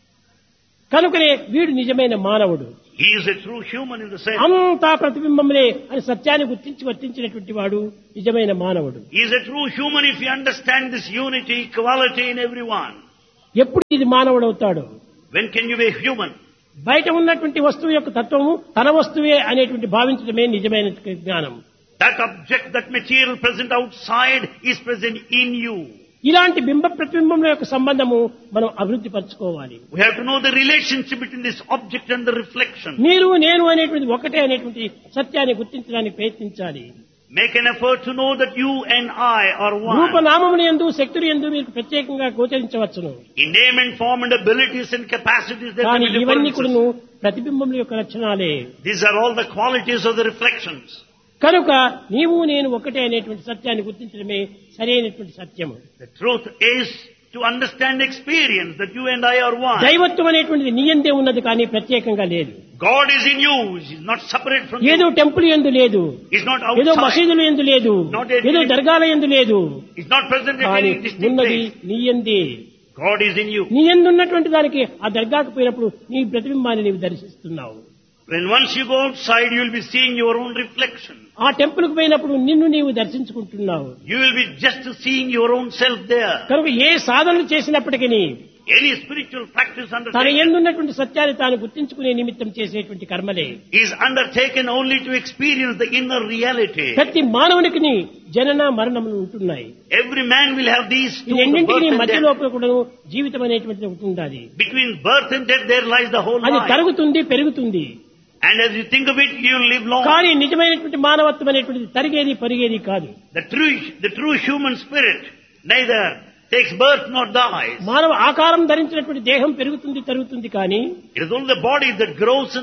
Speaker 2: కనుకనే వీడు నిజమైన మానవుడు.
Speaker 3: He is a true human in the sense.
Speaker 2: అంతా ప్రతిబింబములే అని సత్యాన్ని గుర్తించి వర్తించినటువంటి వాడు నిజమైన మానవుడు.
Speaker 3: He is a true human if he understands this unity, equality in everyone.
Speaker 2: ఎప్పుడు ఇది మానవుడు అవుతాడు?
Speaker 3: When can you be human?
Speaker 2: బయట ఉన్నటువంటి వస్తువు యొక్క తత్వము తన వస్తువే అనేటువంటి భావించడమే నిజమైన జ్ఞానం.
Speaker 3: That object, that material present outside is present in you.
Speaker 2: ఇలాంటి బింబ ప్రతిబింబముల యొక్క సంబంధము మనం అభివృద్ధి పరచుకోవాలి.
Speaker 3: We have to know the relationship between this object and the reflection.
Speaker 2: మీరు నేను అనేటువంటి ఒకటే అనేటువంటి సత్యాన్ని గుర్తించడానికి ప్రయత్నించాలి.
Speaker 3: Make an effort to know that you and I are one.
Speaker 2: రూపనామములు యందు శక్తులు యందు మీరు ప్రత్యేకంగా గోచరించవచ్చును.
Speaker 3: In name and form and abilities and capacities there
Speaker 2: కానీ
Speaker 3: can be
Speaker 2: ఇవన్నీ
Speaker 3: differences.
Speaker 2: కూడాను ప్రతిబింబముల యొక్క లక్షణాలే.
Speaker 3: These are all the qualities of the reflections.
Speaker 2: కనుక నీవు నేను ఒకటే అనేటువంటి సత్యాన్ని గుర్తించడమే సరైనటువంటి సత్యము.
Speaker 3: The truth is to understand experience that you and I are one.
Speaker 2: దైవత్వం అనేటువంటిది నీ యందే ఉన్నది కానీ ప్రత్యేకంగా లేదు.
Speaker 3: God is in you. He is not separate from
Speaker 2: ఏదో
Speaker 3: you.
Speaker 2: టెంపుల్ యందు లేదు,
Speaker 3: He is not
Speaker 2: ఏదో
Speaker 3: outside.
Speaker 2: మసీదుల యందు లేదు,
Speaker 3: Not at
Speaker 2: ఏదో
Speaker 3: any-
Speaker 2: దర్గాల యందు లేదు.
Speaker 3: He is not present at
Speaker 2: కానీ
Speaker 3: any distinct
Speaker 2: ఉన్నది
Speaker 3: place.
Speaker 2: నీ యందే.
Speaker 3: God is in you.
Speaker 2: నీ యందు ఉన్నటువంటి దానికి ఆ దర్గాకు పోయినప్పుడు నీ ప్రతిబింబాన్ని నీవు దర్శిస్తున్నావు.
Speaker 3: When once you go outside, you will be seeing your own reflection.
Speaker 2: ఆ టెంపుల్ కు పోయినప్పుడు నిన్ను నీవు దర్శించుకుంటున్నావు.
Speaker 3: You will be just seeing your own self there.
Speaker 2: కనుక ఏ సాధనలు చేసినప్పటికీ
Speaker 3: Any spiritual practice
Speaker 2: తన
Speaker 3: undertaken
Speaker 2: ఎందున్నటువంటి సత్యాన్ని తాను గుర్తించుకునే నిమిత్తం చేసేటువంటి కర్మలే.
Speaker 3: is undertaken only to experience the inner reality.
Speaker 2: ప్రతి మానవునికి జనన మరణములు ఉంటున్నాయి.
Speaker 3: Every man will have these
Speaker 2: ఈ
Speaker 3: two, the
Speaker 2: రెండింటికి
Speaker 3: birth and
Speaker 2: మధ్య
Speaker 3: death.
Speaker 2: లోపల కూడా జీవితం అనేటువంటిది ఒకటి ఉండాలి.
Speaker 3: Between birth and death there lies the whole
Speaker 2: అది
Speaker 3: life.
Speaker 2: తరుగుతుంది, పెరుగుతుంది.
Speaker 3: And as you think of it, you will live long.
Speaker 2: కానీ నిజమైనటువంటి మానవత్వం అనేటువంటిది తరిగేది పరిగేది కాదు.
Speaker 3: The true, the true human spirit neither takes birth nor dies.
Speaker 2: మానవ ఆకారం ధరించినటువంటి దేహం పెరుగుతుంది, తరుగుతుంది. కానీ
Speaker 3: It is only the body that grows and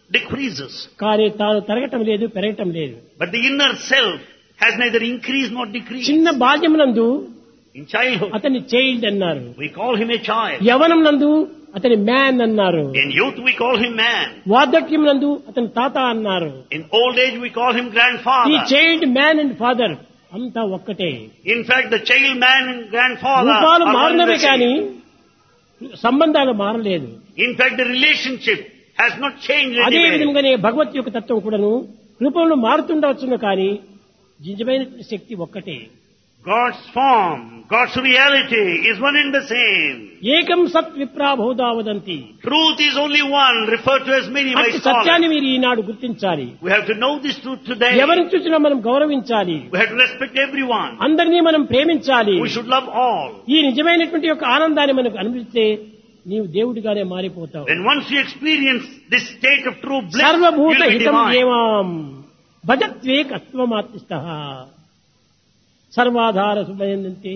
Speaker 3: decreases.
Speaker 2: కానీ తాను తరగటం లేదు, పెరగటం లేదు.
Speaker 3: But the inner self has neither increased nor decreased.
Speaker 2: చిన్న బాల్యమునందు
Speaker 3: In childhood,
Speaker 2: అతని చైల్డ్ అన్నారు.
Speaker 3: we call him a child.
Speaker 2: యవనం నందు అతని మ్యాన్ అన్నారు.
Speaker 3: In youth, we call him man.
Speaker 2: వార్ధక్యం నందు అతని తాత అన్నారు.
Speaker 3: In old age, we call him
Speaker 2: ఈ
Speaker 3: grandfather.
Speaker 2: Child man and father అంతా ఒక్కటే.
Speaker 3: In fact, the child man and grandfather
Speaker 2: రూపాలు
Speaker 3: are one and
Speaker 2: మారినవే
Speaker 3: the
Speaker 2: కానీ
Speaker 3: same.
Speaker 2: సంబంధాలు మారలేదు.
Speaker 3: In fact, the relationship has not changed
Speaker 2: అదే
Speaker 3: anyway.
Speaker 2: విధంగానే భగవత్ యొక్క తత్వం కూడాను రూపంలో మారుతుండవచ్చును కానీ నిజమైన శక్తి ఒక్కటే.
Speaker 3: God's form, God's reality is one and the same.
Speaker 2: ఏకం సత్ విప్రా Bahuda వదంతి.
Speaker 3: Truth is only one, referred to as many by
Speaker 2: అట్టి సత్యాన్ని
Speaker 3: scholars.
Speaker 2: మీరు ఈనాడు గుర్తించాలి.
Speaker 3: We have to know this truth today.
Speaker 2: ఎవరిని చూసినా మనం గౌరవించాలి.
Speaker 3: We have to respect everyone.
Speaker 2: అందరినీ మనం ప్రేమించాలి.
Speaker 3: We should love all.
Speaker 2: ఈ నిజమైనటువంటి యొక్క ఆనందాన్ని మనకు అనుభవిస్తే నీవు దేవుడిగానే మారిపోతావు.
Speaker 3: Then once you experience this state of true bliss, you
Speaker 2: సర్వభూత
Speaker 3: will be
Speaker 2: హితం
Speaker 3: divine.
Speaker 2: ఏవాం భజత్వే కత్వమాత్రిష్టః సర్వాధార సుమయంతి.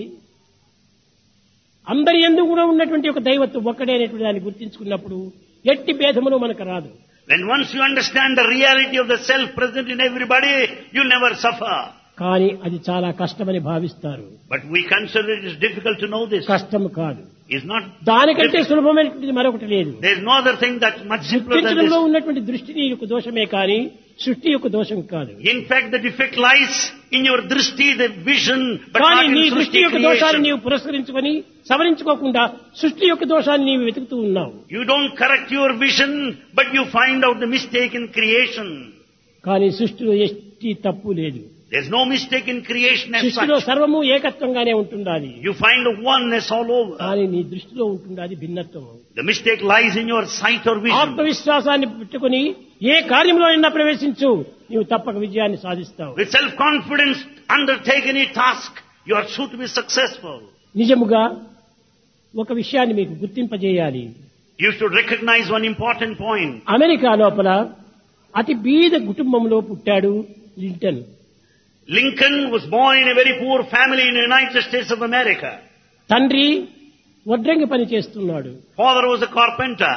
Speaker 2: అందరి యందు కూడా ఉన్నటువంటి ఒక దైవత్వం ఒక్కడే అనేటువంటి దాన్ని గుర్తించుకున్నప్పుడు ఎట్టి భేదములు మనకు రాదు.
Speaker 3: When once you understand the reality of the self present in everybody, you never suffer.
Speaker 2: కానీ అది చాలా కష్టమని భావిస్తారు.
Speaker 3: But we consider it is difficult to know this.
Speaker 2: కష్టం కాదు.
Speaker 3: It's not
Speaker 2: దానికంటే
Speaker 3: difficult.
Speaker 2: సులభమైనటువంటిది మరొకటి లేదు.
Speaker 3: There is no other thing that's much simpler than
Speaker 2: గుర్తించడంలో
Speaker 3: this.
Speaker 2: ఉన్నటువంటి దృష్టి యొక్క దోషమే కానీ సృష్టి యొక్క దోషం కాదు.
Speaker 3: In fact, the defect lies in your drishti, the vision, but
Speaker 2: కానీ
Speaker 3: not in
Speaker 2: నీ దృష్టి
Speaker 3: Srishti
Speaker 2: యొక్క దోషాన్ని
Speaker 3: creation.
Speaker 2: నీవు పురస్కరించుకొని సవరించుకోకుండా సృష్టి యొక్క దోషాన్ని నీవు వెతుకుతూ ఉన్నావు.
Speaker 3: You don't correct your vision, but you find out the mistake in creation.
Speaker 2: కానీ సృష్టిలో ఎట్టి తప్పు లేదు.
Speaker 3: There's no mistake in creation as
Speaker 2: సృష్టిలో
Speaker 3: such.
Speaker 2: సర్వము ఏకత్వంగానే ఉంటుండాలి.
Speaker 3: You find a oneness all over.
Speaker 2: కానీ నీ దృష్టిలో ఉంటుండాలి భిన్నత్వం.
Speaker 3: The mistake lies in your sight or vision.
Speaker 2: ఆత్మవిశ్వాసాన్ని పెట్టుకుని ఏ కార్యంలో అయినా ప్రవేశించు, నీవు తప్పక విజయాన్ని సాధిస్తావు.
Speaker 3: With self-confidence, undertake any task, you are sure to be successful.
Speaker 2: నిజముగా ఒక విషయాన్ని మీకు గుర్తింపజేయాలి.
Speaker 3: You should recognize one important point.
Speaker 2: America లోపల అతి బీద కుటుంబంలో పుట్టాడు Lincoln.
Speaker 3: Lincoln was born in a very poor family in the United States of America.
Speaker 2: తండ్రి వడ్రంగి పని చేస్తున్నాడు.
Speaker 3: Father was a carpenter.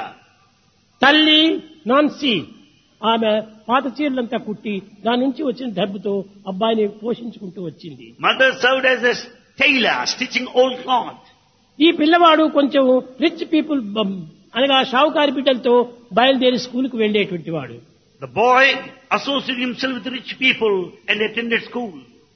Speaker 2: తల్లి నాన్సీ ఆమె పాత చీరలంతా కుట్టి దాని నుంచి వచ్చిన డబ్బుతో అబ్బాయిని పోషించుకుంటూ వచ్చింది.
Speaker 3: Mother served as a tailor, stitching old cloth.
Speaker 2: ఈ పిల్లవాడు కొంచెం రిచ్ పీపుల్ అనగా షావుకారి బిడ్డలతో బయలుదేరి స్కూల్కి వెళ్లేటువంటి వాడు.
Speaker 3: The boy associated himself with rich people and attended school.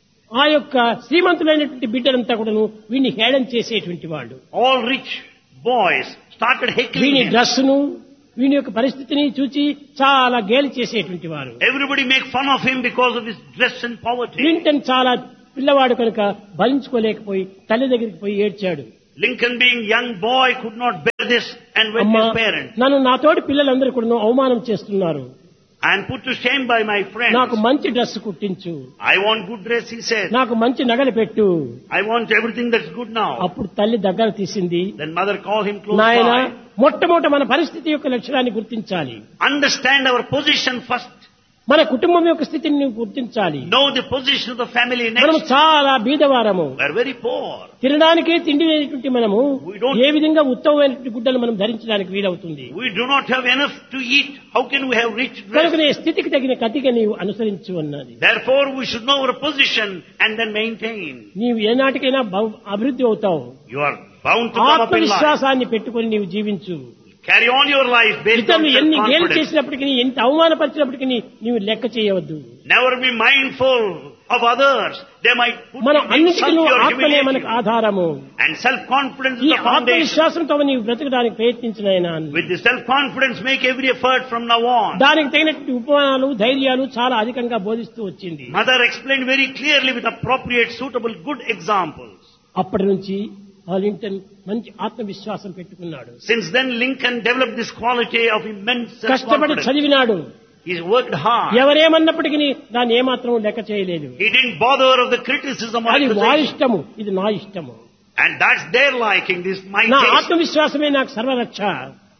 Speaker 2: ఆ యొక్క శ్రీమంతులైనటువంటి బిడ్డలంతా కూడాను వీడిని హేళన చేసేటువంటి వాళ్ళు.
Speaker 3: All rich boys started heckling
Speaker 2: వీని
Speaker 3: him.
Speaker 2: డ్రెస్సును వీని యొక్క పరిస్థితిని చూచి చాలా గేలి చేసేటువంటి వారు.
Speaker 3: Everybody make fun of him because of his dress and poverty.
Speaker 2: Clinton చాలా పిల్లవాడు కనుక భరించుకోలేకపోయి తల్లి దగ్గరికి పోయి ఏడ్చాడు.
Speaker 3: Lincoln, being young boy, could not bear this and went to
Speaker 2: అమ్మా,
Speaker 3: his parents.
Speaker 2: నన్ను నాతోటి పిల్లలందరూ కూడా అవమానం చేస్తున్నారు.
Speaker 3: I am put to shame by my friends.
Speaker 2: నాకు మంచి dress కుట్టించు,
Speaker 3: I want good dress, he said.
Speaker 2: నాకు మంచి నగలు పెట్టు.
Speaker 3: I want everything that's good now.
Speaker 2: అప్పుడు తల్లి దగ్గర తీసింది.
Speaker 3: Then mother called him close
Speaker 2: నాయన,
Speaker 3: by.
Speaker 2: మొట్టమొదట మన పరిస్థితి యొక్క లక్షణాన్ని గుర్తించాలి.
Speaker 3: Understand our position first.
Speaker 2: మన కుటుంబం యొక్క స్థితిని నువ్వు గుర్తించాలి.
Speaker 3: Know the position of the family
Speaker 2: మనము
Speaker 3: next.
Speaker 2: చాలా బీదవారము.
Speaker 3: We are very poor.
Speaker 2: తినడానికే తిండి లేనటువంటి మనము
Speaker 3: We don't-
Speaker 2: ఏ విధంగా ఉత్తమమైనటువంటి గుడ్డలు మనం ధరించడానికి వీలవుతుంది.
Speaker 3: We do not have enough to eat. How can we have rich
Speaker 2: కనుక
Speaker 3: dress?
Speaker 2: నీ స్థితికి తగిన కతిగా నీవు అనుసరించు అన్నది.
Speaker 3: Therefore, we should know our position and then maintain.
Speaker 2: నీవు ఏనాటికైనా బహు- అభివృద్ధి అవుతావు.
Speaker 3: You are bound to come up in life.
Speaker 2: ఆత్మవిశ్వాసాన్ని పెట్టుకుని నీవు జీవించు.
Speaker 3: Carry on your life based on
Speaker 2: ఇతరులు ఎన్ని గేలు
Speaker 3: self-confidence.
Speaker 2: చేసినప్పటికీ ఎంత అవమానపరిచినప్పటికీ నీవు లెక్క చేయవద్దు.
Speaker 3: Never be mindful of others. They might put
Speaker 2: మనం
Speaker 3: you in
Speaker 2: అన్నిటికీ
Speaker 3: insult
Speaker 2: నువ్వు
Speaker 3: or
Speaker 2: ఆత్మనే
Speaker 3: humiliate
Speaker 2: మనకు
Speaker 3: you.
Speaker 2: ఆధారము.
Speaker 3: And self-confidence
Speaker 2: ఈ
Speaker 3: is the foundation.
Speaker 2: ఆత్మవిశ్వాసంతో నీవు బ్రతకడానికి ప్రయత్నించినైనా
Speaker 3: With the self-confidence, make every effort from now on.
Speaker 2: దానికి తగినటువంటి ఉపమానాలు ధైర్యాలు చాలా అధికంగా బోధిస్తూ వచ్చింది.
Speaker 3: Mother explained very clearly with appropriate, suitable, good examples.
Speaker 2: అప్పటి నుంచి ఆ లింకన్ మంచి ఆత్మవిశ్వాసం పెట్టుకున్నాడు.
Speaker 3: Since then, Lincoln developed this quality of immense
Speaker 2: కష్టపడి
Speaker 3: self-confidence.
Speaker 2: చదివినాడు.
Speaker 3: He worked hard.
Speaker 2: ఎవరేమన్నప్పటికీ దాన్ని ఏమాత్రం లెక్క చేయలేదు.
Speaker 3: He didn't bother of the criticism or
Speaker 2: అది వా
Speaker 3: accusation.
Speaker 2: ఇష్టము, ఇది నా ఇష్టము.
Speaker 3: And that's their liking, this my
Speaker 2: నా
Speaker 3: taste.
Speaker 2: ఆత్మవిశ్వాసమే నాకు సర్వరక్ష.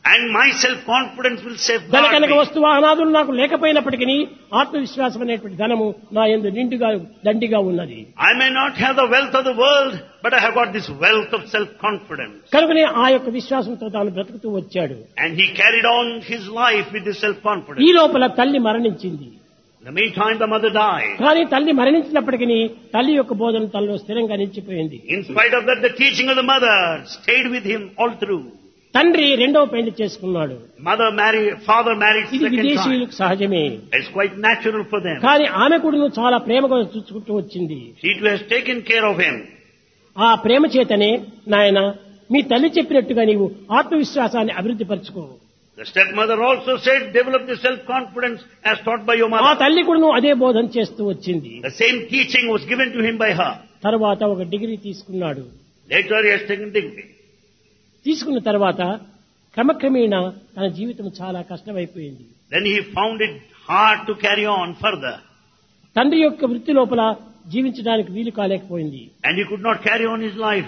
Speaker 3: And my self-confidence will safeguard
Speaker 2: ధనకనక
Speaker 3: me.
Speaker 2: వస్తు వాహనాదులు నాకు లేకపోయినప్పటికీ ఆత్మవిశ్వాసం అనేటువంటి ధనము నా యందు నిండుగా దండిగా ఉన్నది.
Speaker 3: I may not have the wealth of the world, but I have got this wealth of self-confidence.
Speaker 2: కనుకనే ఆ యొక్క విశ్వాసంతో తాను బ్రతుకుతూ వచ్చాడు.
Speaker 3: And he carried on his life with this self-confidence.
Speaker 2: ఈ లోపల తల్లి మరణించింది.
Speaker 3: In the meantime, the mother died.
Speaker 2: కానీ తల్లి మరణించినప్పటికీ తల్లి యొక్క బోధన తనలో స్థిరంగా నిలిచిపోయింది.
Speaker 3: In spite of that, the teaching of the mother stayed with him all through.
Speaker 2: తండ్రి రెండవ పెళ్లి చేసుకున్నాడు.
Speaker 3: Mother married, father married
Speaker 2: ఇది
Speaker 3: second time.
Speaker 2: విదేశీయులకు సహజమే.
Speaker 3: It's quite natural for them.
Speaker 2: కానీ ఆమె కూడా చాలా ప్రేమగా చూసుకుంటూ వచ్చింది.
Speaker 3: She too has taken care of him.
Speaker 2: ఆ ప్రేమ చేతనే నాయన మీ తల్లి చెప్పినట్టుగా నీవు ఆత్మవిశ్వాసాన్ని అభివృద్ధి పరచుకో.
Speaker 3: The stepmother also said, develop the self-confidence as taught by your
Speaker 2: ఆ
Speaker 3: mother.
Speaker 2: తల్లి కూడా అదే బోధన చేస్తూ వచ్చింది.
Speaker 3: The same teaching was given to him by her.
Speaker 2: తర్వాత ఒక డిగ్రీ తీసుకున్నాడు.
Speaker 3: Later he has taken degree.
Speaker 2: తీసుకున్న తర్వాత క్రమక్రమేణా తన జీవితం చాలా కష్టమైపోయింది.
Speaker 3: Then he found it hard to carry on further.
Speaker 2: తండ్రి యొక్క వృత్తి లోపల జీవించడానికి వీలు కాలేకపోయింది.
Speaker 3: And he could not carry on his life.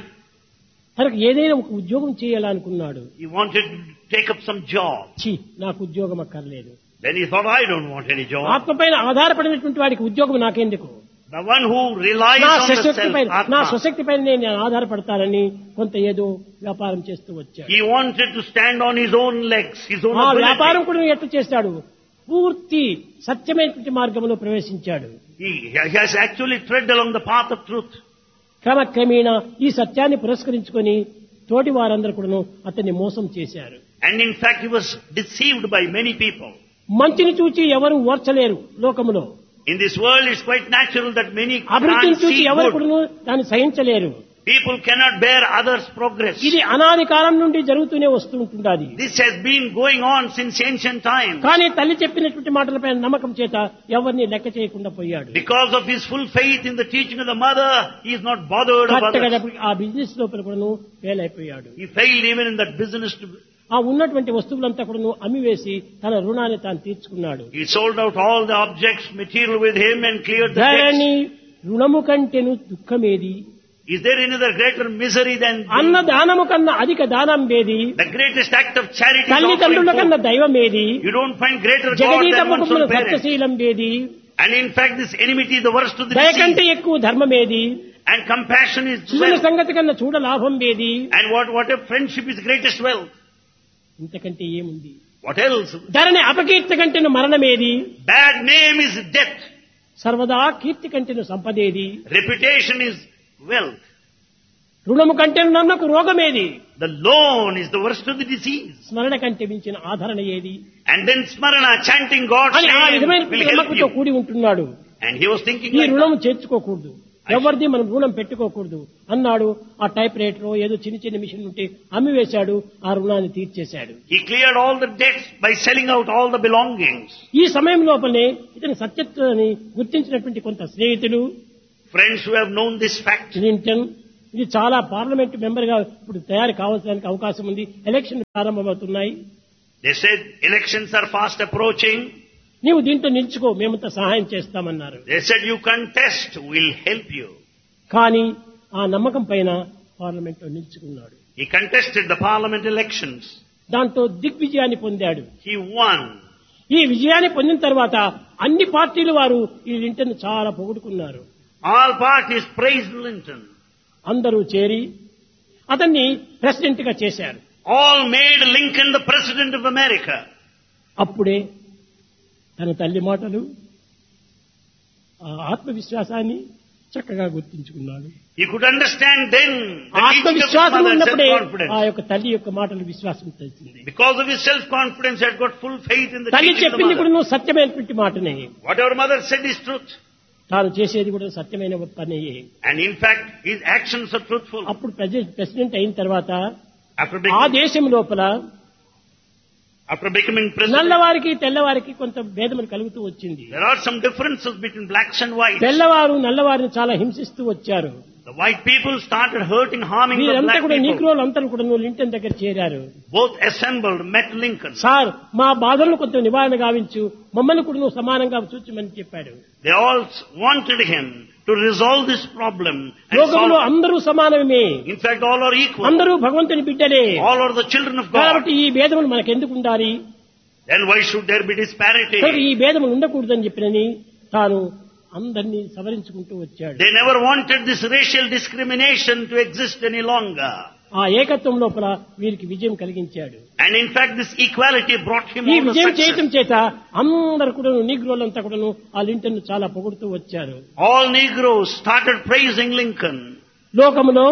Speaker 2: తనకు ఏదైనా ఒక ఉద్యోగం చేయాలనుకున్నాడు.
Speaker 3: He wanted to take up some job.
Speaker 2: ఛీ, నాకు ఉద్యోగం అక్కర్లేదు.
Speaker 3: Then he thought, I don't want any job.
Speaker 2: ఆత్మపైన ఆధారపడినటువంటి వాడికి ఉద్యోగం నాకెందుకు?
Speaker 3: The one who relies
Speaker 2: నా
Speaker 3: on the
Speaker 2: స్వశక్తి
Speaker 3: self,
Speaker 2: పైన నా
Speaker 3: Atma.
Speaker 2: స్వశక్తి పైన నేను ఆధారపడతానని కొంత ఏదో వ్యాపారం చేస్తూ వచ్చాడు.
Speaker 3: He wanted to stand on his own legs, his own
Speaker 2: ఆ
Speaker 3: ability.
Speaker 2: వ్యాపారం కూడా ఎట్లా చేస్తాడు? పూర్తి సత్యమైనటువంటి మార్గంలో ప్రవేశించాడు.
Speaker 3: He, he has actually tread along the path of truth.
Speaker 2: క్రమక్రమేణా ఈ సత్యాన్ని పురస్కరించుకొని తోటి వారందరూ కూడా అతన్ని మోసం చేశారు.
Speaker 3: And in fact, he was deceived by many people.
Speaker 2: మంచిని చూచి ఎవరు ఓర్చలేరు లోకములో.
Speaker 3: In this world, it's quite natural that many
Speaker 2: అభివృద్ధిని
Speaker 3: can't
Speaker 2: చూచి
Speaker 3: see
Speaker 2: ఎవరు
Speaker 3: good.
Speaker 2: కూడా దాన్ని సహించలేరు.
Speaker 3: People cannot bear others' progress.
Speaker 2: ఇది అనాది కాలం నుండి జరుగుతూనే వస్తూ ఉంటుండాలి.
Speaker 3: This has been going on since ancient times.
Speaker 2: కానీ తల్లి చెప్పినటువంటి మాటలపై నమ్మకం చేత ఎవరిని లెక్క చేయకుండా పోయాడు.
Speaker 3: Because of his full faith in the teaching of the mother, he is not bothered of
Speaker 2: కరెక్ట్గా
Speaker 3: others.
Speaker 2: ఆ బిజినెస్ లోపల కూడా ఫెయిల్ అయిపోయాడు.
Speaker 3: He failed even in that business. To,
Speaker 2: ఆ ఉన్నటువంటి వస్తువులంతా కూడా అమ్మివేసి తన రుణాన్ని తాను తీర్చుకున్నాడు.
Speaker 3: he sold out all the objects, material with him and cleared the debts.
Speaker 2: ధరణి రుణము కంటెను దుఃఖమేది,
Speaker 3: Is there any other greater misery than
Speaker 2: అన్న దానము కన్నా అధిక దానం ఏది,
Speaker 3: the greatest act of charity? Is
Speaker 2: తల్లిదండ్రుల
Speaker 3: offering
Speaker 2: కన్నా
Speaker 3: food.
Speaker 2: దైవం ఏది,
Speaker 3: You don't find greater God
Speaker 2: జగదీత
Speaker 3: than one's
Speaker 2: ముఖమున
Speaker 3: own parents.
Speaker 2: సత్యశీలం ఏది,
Speaker 3: And in fact, this enmity is the worst of the
Speaker 2: దయ కంటే
Speaker 3: disease.
Speaker 2: ఎక్కువ ధర్మం ఏది,
Speaker 3: And compassion is
Speaker 2: చూసిన
Speaker 3: wealth.
Speaker 2: సంగతి కన్నా చూడ లాభం ఏది,
Speaker 3: And what, what if friendship is greatest wealth?
Speaker 2: ఇంతకంటే ఏముంది?
Speaker 3: What else?
Speaker 2: ధరణి అపకీర్తి కంటెను మరణమేది,
Speaker 3: Bad name is death.
Speaker 2: సర్వదా కీర్తి కంటెను సంపదేది,
Speaker 3: Reputation is wealth.
Speaker 2: రుణము కంటెను నన్నకు రోగమేది,
Speaker 3: The loan is the worst of the disease.
Speaker 2: స్మరణ కంటే మించిన ఆదరణ ఏది
Speaker 3: And then smarana, chanting God's
Speaker 2: అని ఆ
Speaker 3: name
Speaker 2: విధమైన
Speaker 3: will help
Speaker 2: నమ్మకంతో
Speaker 3: you.
Speaker 2: కూడి ఉంటున్నాడు.
Speaker 3: And he was thinking
Speaker 2: ఈ
Speaker 3: like
Speaker 2: రుణం
Speaker 3: that.
Speaker 2: చేర్చుకోకూడదు, ఎవరిది మనం రుణం పెట్టుకోకూడదు అన్నాడు. ఆ టైప్ రైటర్ ఏదో చిన్న చిన్న మిషన్ ఉంటే అమ్మివేశాడు, ఆ రుణాన్ని తీర్చేశాడు.
Speaker 3: He cleared all the debts by selling out all the belongings.
Speaker 2: ఈ సమయం లోపలనే ఇతని సత్యత్వాన్ని గుర్తించినటువంటి కొంత స్నేహితులు,
Speaker 3: Friends who have known this fact.
Speaker 2: Clinton, ఇది చాలా పార్లమెంట్ మెంబర్ గా ఇప్పుడు తయారు కావాల్సిన అవకాశం ఉంది, ఎలక్షన్ ప్రారంభమవుతున్నాయి,
Speaker 3: They said elections are fast approaching.
Speaker 2: నీవు దీంట్లో నిలుచుకో, మేమంతా సహాయం చేస్తామన్నారు.
Speaker 3: They said you contest, we'll help you.
Speaker 2: కానీ ఆ నమ్మకం పైన పార్లమెంట్ లో నిలుచుకున్నాడు.
Speaker 3: He contested the parliament elections.
Speaker 2: దాంతో దిగ్విజయాన్ని పొందాడు.
Speaker 3: He won.
Speaker 2: ఈ విజయాన్ని పొందిన తర్వాత అన్ని పార్టీల వారు ఈ లింటన్ చాలా పొగుడుకున్నారు.
Speaker 3: All parties praised Lincoln.
Speaker 2: అందరూ చేరి అతన్ని ప్రెసిడెంట్ గా చేశారు.
Speaker 3: All made Lincoln the president of America.
Speaker 2: అప్పుడే తన తల్లి మాటలు, ఆ ఆత్మవిశ్వాసాన్ని చక్కగా గుర్తించుకున్నాడు.
Speaker 3: He could understand then the teaching of his
Speaker 2: ఆత్మవిశ్వాసం
Speaker 3: mother,
Speaker 2: ఉన్నప్పుడే
Speaker 3: self-confidence.
Speaker 2: ఆ యొక్క తల్లి యొక్క మాటలు విశ్వాసం తెలిసింది.
Speaker 3: Because of his self-confidence, he had got full faith in the
Speaker 2: తల్లి
Speaker 3: teaching of the
Speaker 2: చెప్పింది కూడా
Speaker 3: mother.
Speaker 2: నువ్వు సత్యమైనటువంటి మాటనే,
Speaker 3: Whatever mother said is truth.
Speaker 2: తాను చేసేది కూడా సత్యమైన పనియే.
Speaker 3: And in fact, his actions are truthful.
Speaker 2: అప్పుడు ప్రెసిడెంట్ అయిన తర్వాత
Speaker 3: After
Speaker 2: ఆ
Speaker 3: becoming,
Speaker 2: దేశం లోపల
Speaker 3: after becoming president,
Speaker 2: నల్లవారికి తెల్లవారికి కొంత భేదములు కలుగుతూ వచ్చింది.
Speaker 3: there are some differences between blacks and whites.
Speaker 2: తెల్లవారు నల్లవారిని చాలా హింసిస్తూ వచ్చారు.
Speaker 3: The white people started hurting, harming the
Speaker 2: వీరంతా
Speaker 3: black
Speaker 2: కూడా
Speaker 3: people.
Speaker 2: నీగ్రోలు అంతా కూడా లింకన్ దగ్గర చేరారు.
Speaker 3: Both assembled, met Lincoln.
Speaker 2: Sir మా బాధలను కొంత నివారణ గావించు, మమ్మల్ని కూడా నువ్వు సమానంగా చూచమని చెప్పాడు.
Speaker 3: They all wanted him to resolve this problem. And
Speaker 2: లోకంలో
Speaker 3: solve.
Speaker 2: అందరూ సమానమే,
Speaker 3: In fact, all are equal.
Speaker 2: అందరూ భగవంతుని బిడ్డలే.
Speaker 3: All are the children of God.
Speaker 2: కాబట్టి ఈ భేదములు మనకు ఎందుకు ఉండాలి?
Speaker 3: Then why should there be disparity?
Speaker 2: కాబట్టి ఈ భేదములు ఉండకూడదని చెప్పినని తాను అందరినీ సవరించుకుంటూ వచ్చాడు.
Speaker 3: They never wanted this racial discrimination to exist any longer.
Speaker 2: ఆ ఏకత్వం లోపల వీరికి విజయం కలిగించాడు.
Speaker 3: And in fact, this equality brought him
Speaker 2: ఈ
Speaker 3: all the
Speaker 2: విజయం చేయటం
Speaker 3: success.
Speaker 2: చేత అందరు కూడా నీగ్రోలంతా కూడాను ఆ లింకన్ చాలా పొగుడుతూ వచ్చారు.
Speaker 3: All Negroes started praising Lincoln.
Speaker 2: లోకములో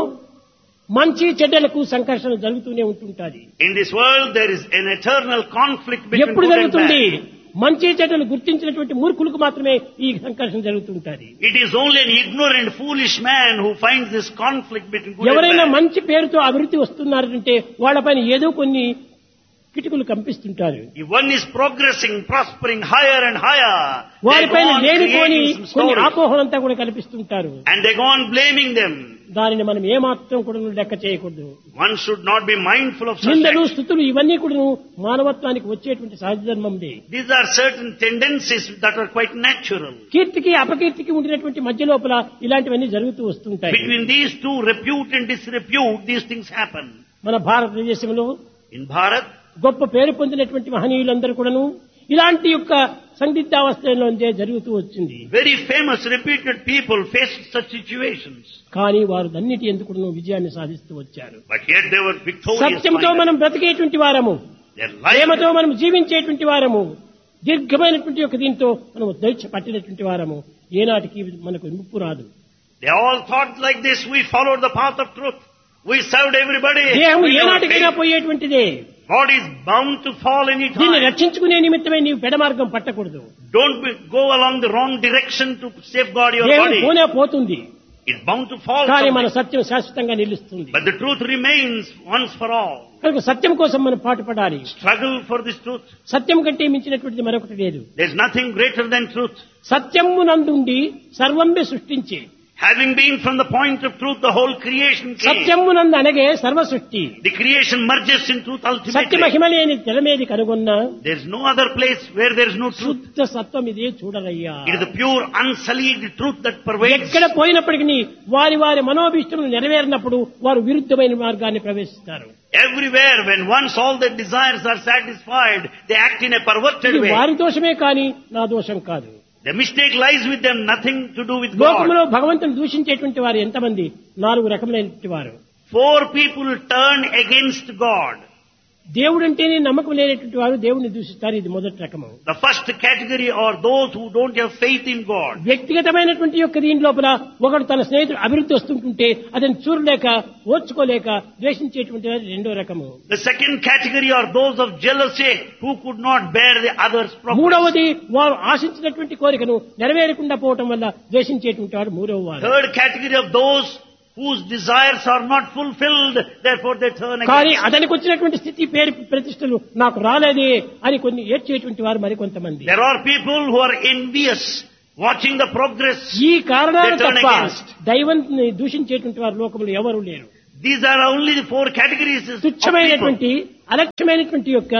Speaker 2: మంచి చెడ్డలకు సంఘర్షణ జరుగుతూనే ఉంటుంటాది.
Speaker 3: In this world, there is an eternal conflict between
Speaker 2: ఎప్పుడు
Speaker 3: good and
Speaker 2: జరుగుతుంది?
Speaker 3: bad.
Speaker 2: మంచి చెడ్డలు గుర్తించినటువంటి మూర్ఖులకు మాత్రమే ఈ సంఘర్షణ జరుగుతుంటాది.
Speaker 3: It is only an ignorant, foolish man who finds this conflict between good
Speaker 2: ఎవరైనా
Speaker 3: and bad.
Speaker 2: మంచి పేరుతో అభివృద్ధి వస్తున్నారంటే వాళ్ళపైన ఏదో కొన్ని కిటుకులు కంపిస్తుంటారు.
Speaker 3: If one is progressing, prospering higher and higher, they go
Speaker 2: వారిపైన
Speaker 3: on
Speaker 2: లేనిపోని
Speaker 3: creating some
Speaker 2: కొన్ని
Speaker 3: stories.
Speaker 2: ఆపోహలంతా కూడా కల్పిస్తుంటారు.
Speaker 3: And they go on blaming them.
Speaker 2: దానిని మనం ఏమాత్రం కూడా లెక్క చేయకూడదు.
Speaker 3: One should not be mindful of such
Speaker 2: నిందలు
Speaker 3: acts.
Speaker 2: స్థుతులు ఇవన్నీ కూడా మానవత్వానికి వచ్చేటువంటి సహజ ధర్మందే.
Speaker 3: These are certain tendencies that are quite natural.
Speaker 2: కీర్తికి అపకీర్తికి ఉండినటువంటి మధ్య లోపల ఇలాంటివన్నీ జరుగుతూ వస్తుంటాయి.
Speaker 3: Between these two, repute and disrepute, these things happen.
Speaker 2: మన భారతదేశంలో
Speaker 3: In Bharat,
Speaker 2: గొప్ప పేరు పొందినటువంటి మహనీయులందరూ కూడాను ఇలాంటి యొక్క సందిగ్ధావస్థలో జరుగుతూ వచ్చింది.
Speaker 3: very famous, reputed people faced such situations.
Speaker 2: కానీ వారు అన్నిటి ఎందుకు విజయాన్ని సాధిస్తూ వచ్చారు.
Speaker 3: But yet they were victorious.
Speaker 2: సత్యంతో
Speaker 3: finally.
Speaker 2: మనం బ్రతికేటువంటి వారము,
Speaker 3: Their life,
Speaker 2: ప్రేమతో మనం జీవించేటువంటి వారము, దీర్ఘమైనటువంటి యొక్క దీంతో మనం దీక్ష పట్టినటువంటి వారము, ఏనాటికి మనకు ముప్పు రాదు.
Speaker 3: they all thought like this. We followed the path of truth. We served everybody.
Speaker 2: దేహము
Speaker 3: We never
Speaker 2: ఏనాటికైనా
Speaker 3: failed.
Speaker 2: పోయేటువంటిదే.
Speaker 3: God is bound to fall any
Speaker 2: దీన్ని
Speaker 3: time.
Speaker 2: రక్షించుకునే నిమిత్తమే నీవు పెడమార్గం పట్టకూడదు.
Speaker 3: Don't be, go along the wrong direction to safeguard your
Speaker 2: దేహం
Speaker 3: body.
Speaker 2: పోనే పోతుంది,
Speaker 3: It's bound to fall
Speaker 2: కానీ మన
Speaker 3: someday.
Speaker 2: సత్యం శాశ్వతంగా నిలుస్తుంది.
Speaker 3: But the truth remains once for all.
Speaker 2: కనుక సత్యం కోసం మనం పాటుపడాలి.
Speaker 3: Struggle for this truth.
Speaker 2: సత్యం కంటే మించినటువంటిది మరొకటి లేదు.
Speaker 3: There's nothing greater than truth.
Speaker 2: సత్యము నందుండి సర్వంబే సృష్టించి,
Speaker 3: Having been from the point of truth, the whole creation came.
Speaker 2: సత్యము నందు అనగే సర్వ సృష్టి.
Speaker 3: The creation merges in truth
Speaker 2: Satya
Speaker 3: ultimately.
Speaker 2: మహిమ లేని తెరమేది కనుగొన్న
Speaker 3: There's no other place where there's no truth.
Speaker 2: శుద్ధ సత్వం ఇదే చూడరయ్యా.
Speaker 3: It is the pure, unsullied truth that pervades.
Speaker 2: ఎక్కడ పోయినప్పటికీ వారి వారి మనోభీష్టములు నెరవేరినప్పుడు వారు విరుద్ధమైన మార్గాన్ని ప్రవేశిస్తారు.
Speaker 3: Everywhere, when once all their desires are satisfied, they act in a perverted
Speaker 2: ఇది
Speaker 3: way.
Speaker 2: వారి దోషమే కాని నా దోషం కాదు.
Speaker 3: The mistake lies with them, nothing to do with God.
Speaker 2: లోకంలో భగవంతుని దూషించేటువంటి వారు ఎంతమంది? నాలుగు రకములైనటువంటి వారు.
Speaker 3: Four people turn against God.
Speaker 2: దేవుడంటేనే నమ్మకం లేనటువంటి వారు దేవుని దూషిస్తారు. ఇది మొదటి రకము.
Speaker 3: The first category are those who don't have faith in God.
Speaker 2: వ్యక్తిగతమైనటువంటి యొక్క దీని లోపల ఒకడు తన స్నేహితుడు అభివృద్ధి వస్తుంటుంటే అతను చూడలేక ఓర్చుకోలేక ద్వేషించేటువంటి వారు రెండో రకము.
Speaker 3: The second category are those of jealousy who could not bear the other's progress.
Speaker 2: మూడవది వారు ఆశించినటువంటి కోరికను నెరవేరకుండా పోవటం వల్ల ద్వేషించేటువంటి వారు మూడవ వారు.
Speaker 3: Third category of those whose desires are not fulfilled, therefore they turn
Speaker 2: కానీ
Speaker 3: against.
Speaker 2: అతనికి వచ్చినటువంటి స్థితి పేరు ప్రతిష్టలు నాకు రాలేదే అని కొన్ని ఏడ్చేటువంటి వారు మరికొంతమంది.
Speaker 3: There are people who are envious, watching the progress.
Speaker 2: ఈ కారణాలు
Speaker 3: They turn
Speaker 2: తప్ప
Speaker 3: against.
Speaker 2: దైవాన్ని దూషించేటువంటి వారు లోకంలో ఎవరు లేరు.
Speaker 3: These are only the four categories of people.
Speaker 2: తుచ్చమైనటువంటి అలక్ష్యమైనటువంటి యొక్క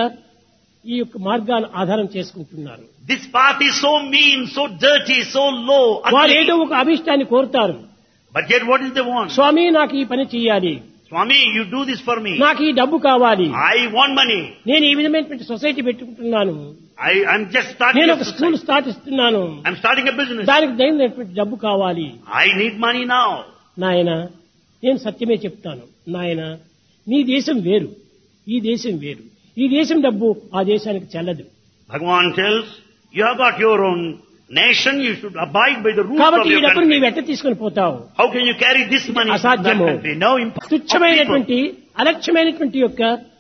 Speaker 2: ఈ యొక్క మార్గాలు ఆధారం చేసుకుంటున్నారు.
Speaker 3: This path is so mean, so dirty, so low,
Speaker 2: వారు ఏదో
Speaker 3: ugly.
Speaker 2: ఒక అభిష్టాన్ని కోరుతారు.
Speaker 3: But yet what is they want?
Speaker 2: స్వామి నాకు ఈ పని చెయ్యాలి,
Speaker 3: Swami, you do this for me.
Speaker 2: నాకు ఈ డబ్బు కావాలి,
Speaker 3: I want money.
Speaker 2: నేను ఈ విధమైనటువంటి సొసైటీ పెట్టుకుంటున్నాను,
Speaker 3: I, I'm just starting
Speaker 2: నేను
Speaker 3: a
Speaker 2: ఒక స్కూల్
Speaker 3: society.
Speaker 2: స్టార్ట్ ఇస్తున్నాను,
Speaker 3: I'm starting a business.
Speaker 2: దానికి దైనటువంటి డబ్బు కావాలి.
Speaker 3: I need money now.
Speaker 2: నాయన నేను సత్యమే చెప్తాను. నాయన నీ దేశం వేరు, ఈ దేశం వేరు. ఈ దేశం డబ్బు ఆ దేశానికి చెల్లదు.
Speaker 3: Bhagavan tells, you have got your own nation, you should abide by the rules of
Speaker 2: కాబట్టి ఈ
Speaker 3: your
Speaker 2: డబ్బును
Speaker 3: country.
Speaker 2: నీవు ఎట్ట తీసుకొని పోతావు?
Speaker 3: How can you carry this money to that
Speaker 2: అసాధ్యము.
Speaker 3: country? No, impossible.
Speaker 2: తుచ్చమైనటువంటి అలక్ష్యమైనటువంటి యొక్క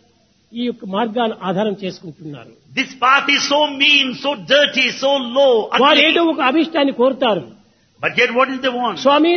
Speaker 2: ఈ యొక్క మార్గాలు ఆధారం చేసుకుంటున్నారు.
Speaker 3: This path is so mean, so dirty, so low,
Speaker 2: వారు
Speaker 3: ugly.
Speaker 2: ఏదో ఒక అభిష్టాన్ని కోరుతారు.
Speaker 3: But yet what is they want?
Speaker 2: Swamy